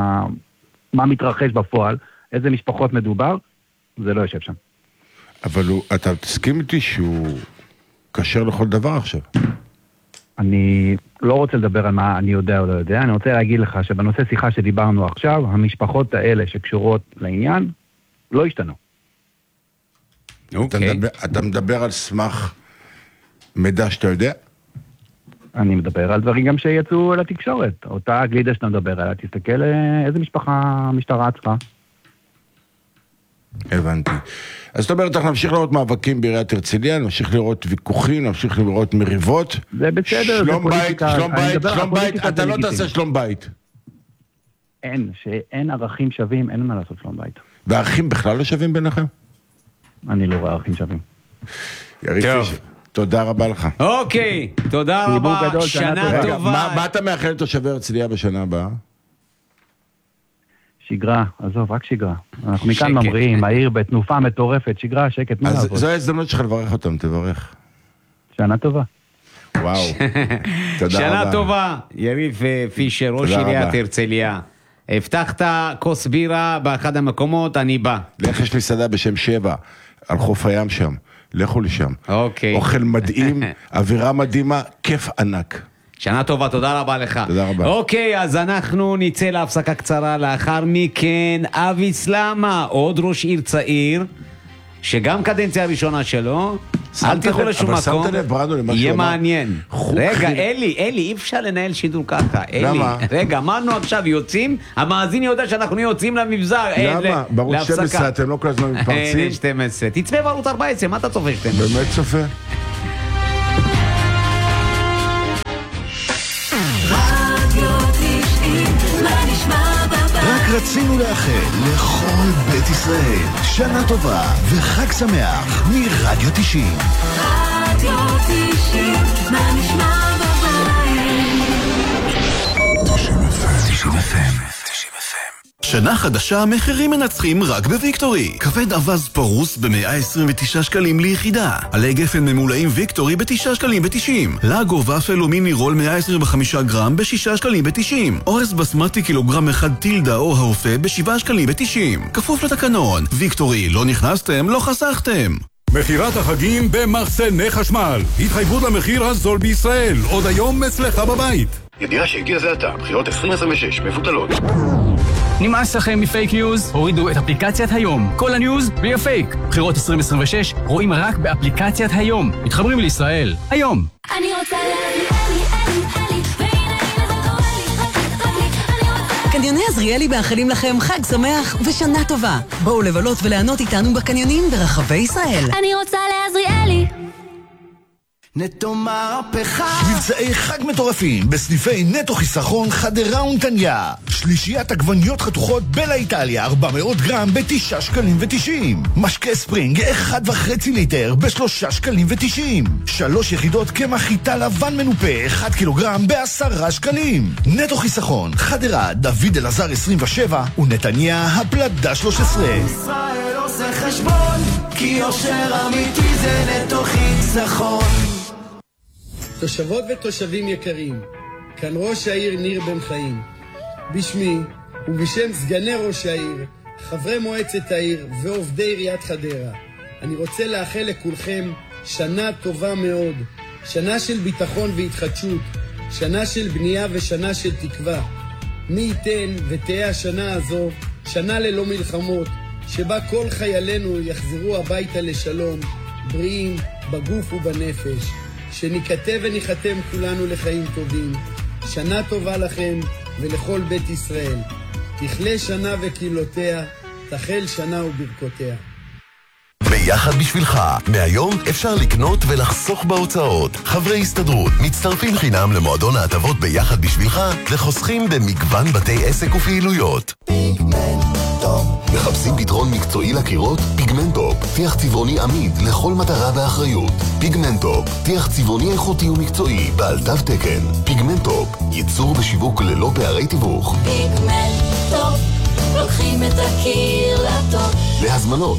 מה מתרחש בפועל, איזה משפחות מדובר, זה לא יושב שם. אבל אתה תסכים איתי שהוא קשר לכל דבר עכשיו? אני לא רוצה לדבר על מה אני יודע או לא יודע, אני רוצה להגיד לך שבנושא שיחה שדיברנו עכשיו, המשפחות האלה שקשורות לעניין, לא השתנו. אוקיי. אתה מדבר על סמך מידע שאתה יודע? אני מדבר על דברים גם שיצאו לתקשורת. אותה גלידה שאתה מדבר עליה, תסתכל איזה משפחה המשטרה עצרה. הבנתי. אז זאת אומרת, אנחנו נמשיך לראות מאבקים בעיריית הרצליה, נמשיך לראות ויכוחים, נמשיך לראות מריבות. זה בסדר, שלום בית, שלום בית, אתה לא תעשה שלום בית. שאין ערכים שווים, אין מה לעשות שלום בית. והערכים בכלל לא שווים ביניכם? אני לא רואה ערכים שווים. יריב פישר, תודה רבה לך. אוקיי, תודה רבה, שנה טובה. מה אתה מאחל לתושבי הרצליה בשנה הבאה? שגרה, עזוב, רק שגרה. אנחנו מכאן ממריאים, העיר בתנופה מטורפת, שגרה, שקט, מה לעבוד? אז זו ההזדמנות שלך לברך אותם, תברך. שנה טובה. וואו, תודה רבה. שנה טובה, יריב פישר, ראש עיריית הרצליה. הבטחת כוס בירה באחד המקומות, אני בא. לך יש מסעדה בשם 7, על חוף הים שם. לכו לשם. אוקיי. אוכל מדהים, אווירה מדהימה, כיף ענק. שנה טובה, תודה רבה לך. תודה רבה. אוקיי, אז אנחנו נצא להפסקה קצרה, לאחר מכן אבי סלמה, עוד ראש עיר צעיר, שגם קדנציה הראשונה שלו, אל תלכו לשום אבל מקום, שמת לב, ברנדו, למה יהיה שהוא אמר? מעניין. רגע, אלי, אי אפשר לנהל שידור ככה, אלי. למה? רגע, אמרנו עכשיו יוצאים, המאזין יודע שאנחנו יוצאים למבזר, למה? בערוץ 12 אתם לא כל הזמן מתפרצים? 12, תצפה בערוץ 14, מה אתה צופה שאתם? באמת צופה? רק רצינו לאחל לכל בית ישראל שנה טובה וחג שמח מרדיו 90. רדיו 90, מה נשמע בבית? 90 FM. שנה חדשה, מחירים מנצחים רק בוויקטורי. כבד אבז פרוס ב-129 שקלים ליחידה. עלי גפן ממולאים ויקטורי ב-9 שקלים ב-90. לגו ופל ומיני רול 125 גרם ב-6 שקלים ב-90. אורז בסמטי קילוגרם אחד טילדה או האופה ב-7 שקלים ב-90. כפוף לתקנון. ויקטורי, לא נכנסתם, לא חסכתם. מחירת החגים במחסני חשמל. התחייבות למחיר הזול בישראל. עוד היום אצלך בבית. ידיעה שהגיע זה עתה, בחירות 2026 מבוטלות. נמאס לכם מפייק ניוז? הורידו את אפליקציית היום. כל הניוז בלי הפייק. בחירות 2026 רואים רק באפליקציית היום. מתחברים לישראל. היום. אני רוצה אלי, והנה זה קורה לי, רק לי, אני רוצה... קניוני עזריאלי מאחלים לכם חג שמח ושנה טובה. בואו לבלות וליהנות איתנו בקניונים ברחבי ישראל. אני רוצה לעזריאלי. נטו מהפכה. מבצעי חג מטורפים בסניפי נטו חיסכון חדרה ונתניה. שלישיית עגבניות חתוכות בלה איטליה 400 גרם ב9 שקלים ו90. משקה ספרינג 1.5 ליטר ב3 שקלים ו90. 3 יחידות קמח חיטה לבן מנופה 1 קילוגרם ב10 שקלים. נטו חיסכון חדרה דוד אלעזר 27 ונתניה הפלדה 13. ישראל עושה חשבון, כי יושר אמיתי זה נטו חיסכון. תושבות ותושבים יקרים, כאן ראש העיר ניר בן חיים. בשמי ובשם סגני ראש העיר, חברי מועצת העיר ועובדי עיריית חדרה, אני רוצה לאחל לכולכם שנה טובה מאוד, שנה של ביטחון והתחדשות, שנה של בנייה ושנה של תקווה. מי ייתן ותהיה השנה הזו שנה ללא מלחמות, שבה כל חיילינו יחזרו הביתה לשלום, בריאים בגוף ובנפש. שניכתב וניחתם כולנו לחיים טובים. שנה טובה לכם ולכל בית ישראל. תכלה שנה וקהילותיה, תחל שנה וברכותיה. ביחד בשבילך, מהיום אפשר לקנות ולחסוך בהוצאות. חברי הסתדרות מצטרפים חינם למועדון ההטבות ביחד בשבילך וחוסכים במגוון בתי עסק ופעילויות. מחפשים פתרון מקצועי לקירות? פיגמנטופ, טיח צבעוני עמיד לכל מטרה באחריות. פיגמנטופ, טיח צבעוני איכותי ומקצועי בעל תו תקן. פיגמנטופ, ייצור בשיווק ללא פערי תיווך. פיגמנטופ, לוקחים את הקיר לטוב. להזמנות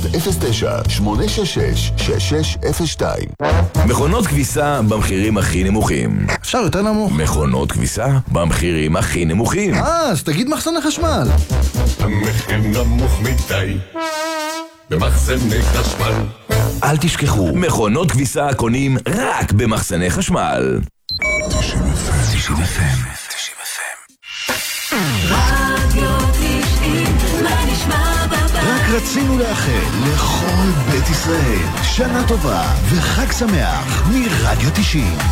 09-866-6602. מכונות כביסה במחירים הכי נמוכים. אפשר יותר נמוך? מכונות כביסה במחירים הכי נמוכים. אז תגיד מחסני חשמל. המחיר נמוך מדי במחסני חשמל. אל תשכחו, מכונות כביסה קונים רק במחסני חשמל. 90 FM. רדיו 90, מה נשמע בבית? רק רצינו לאחל לכל בית ישראל שנה טובה וחג שמח מרדיו 90.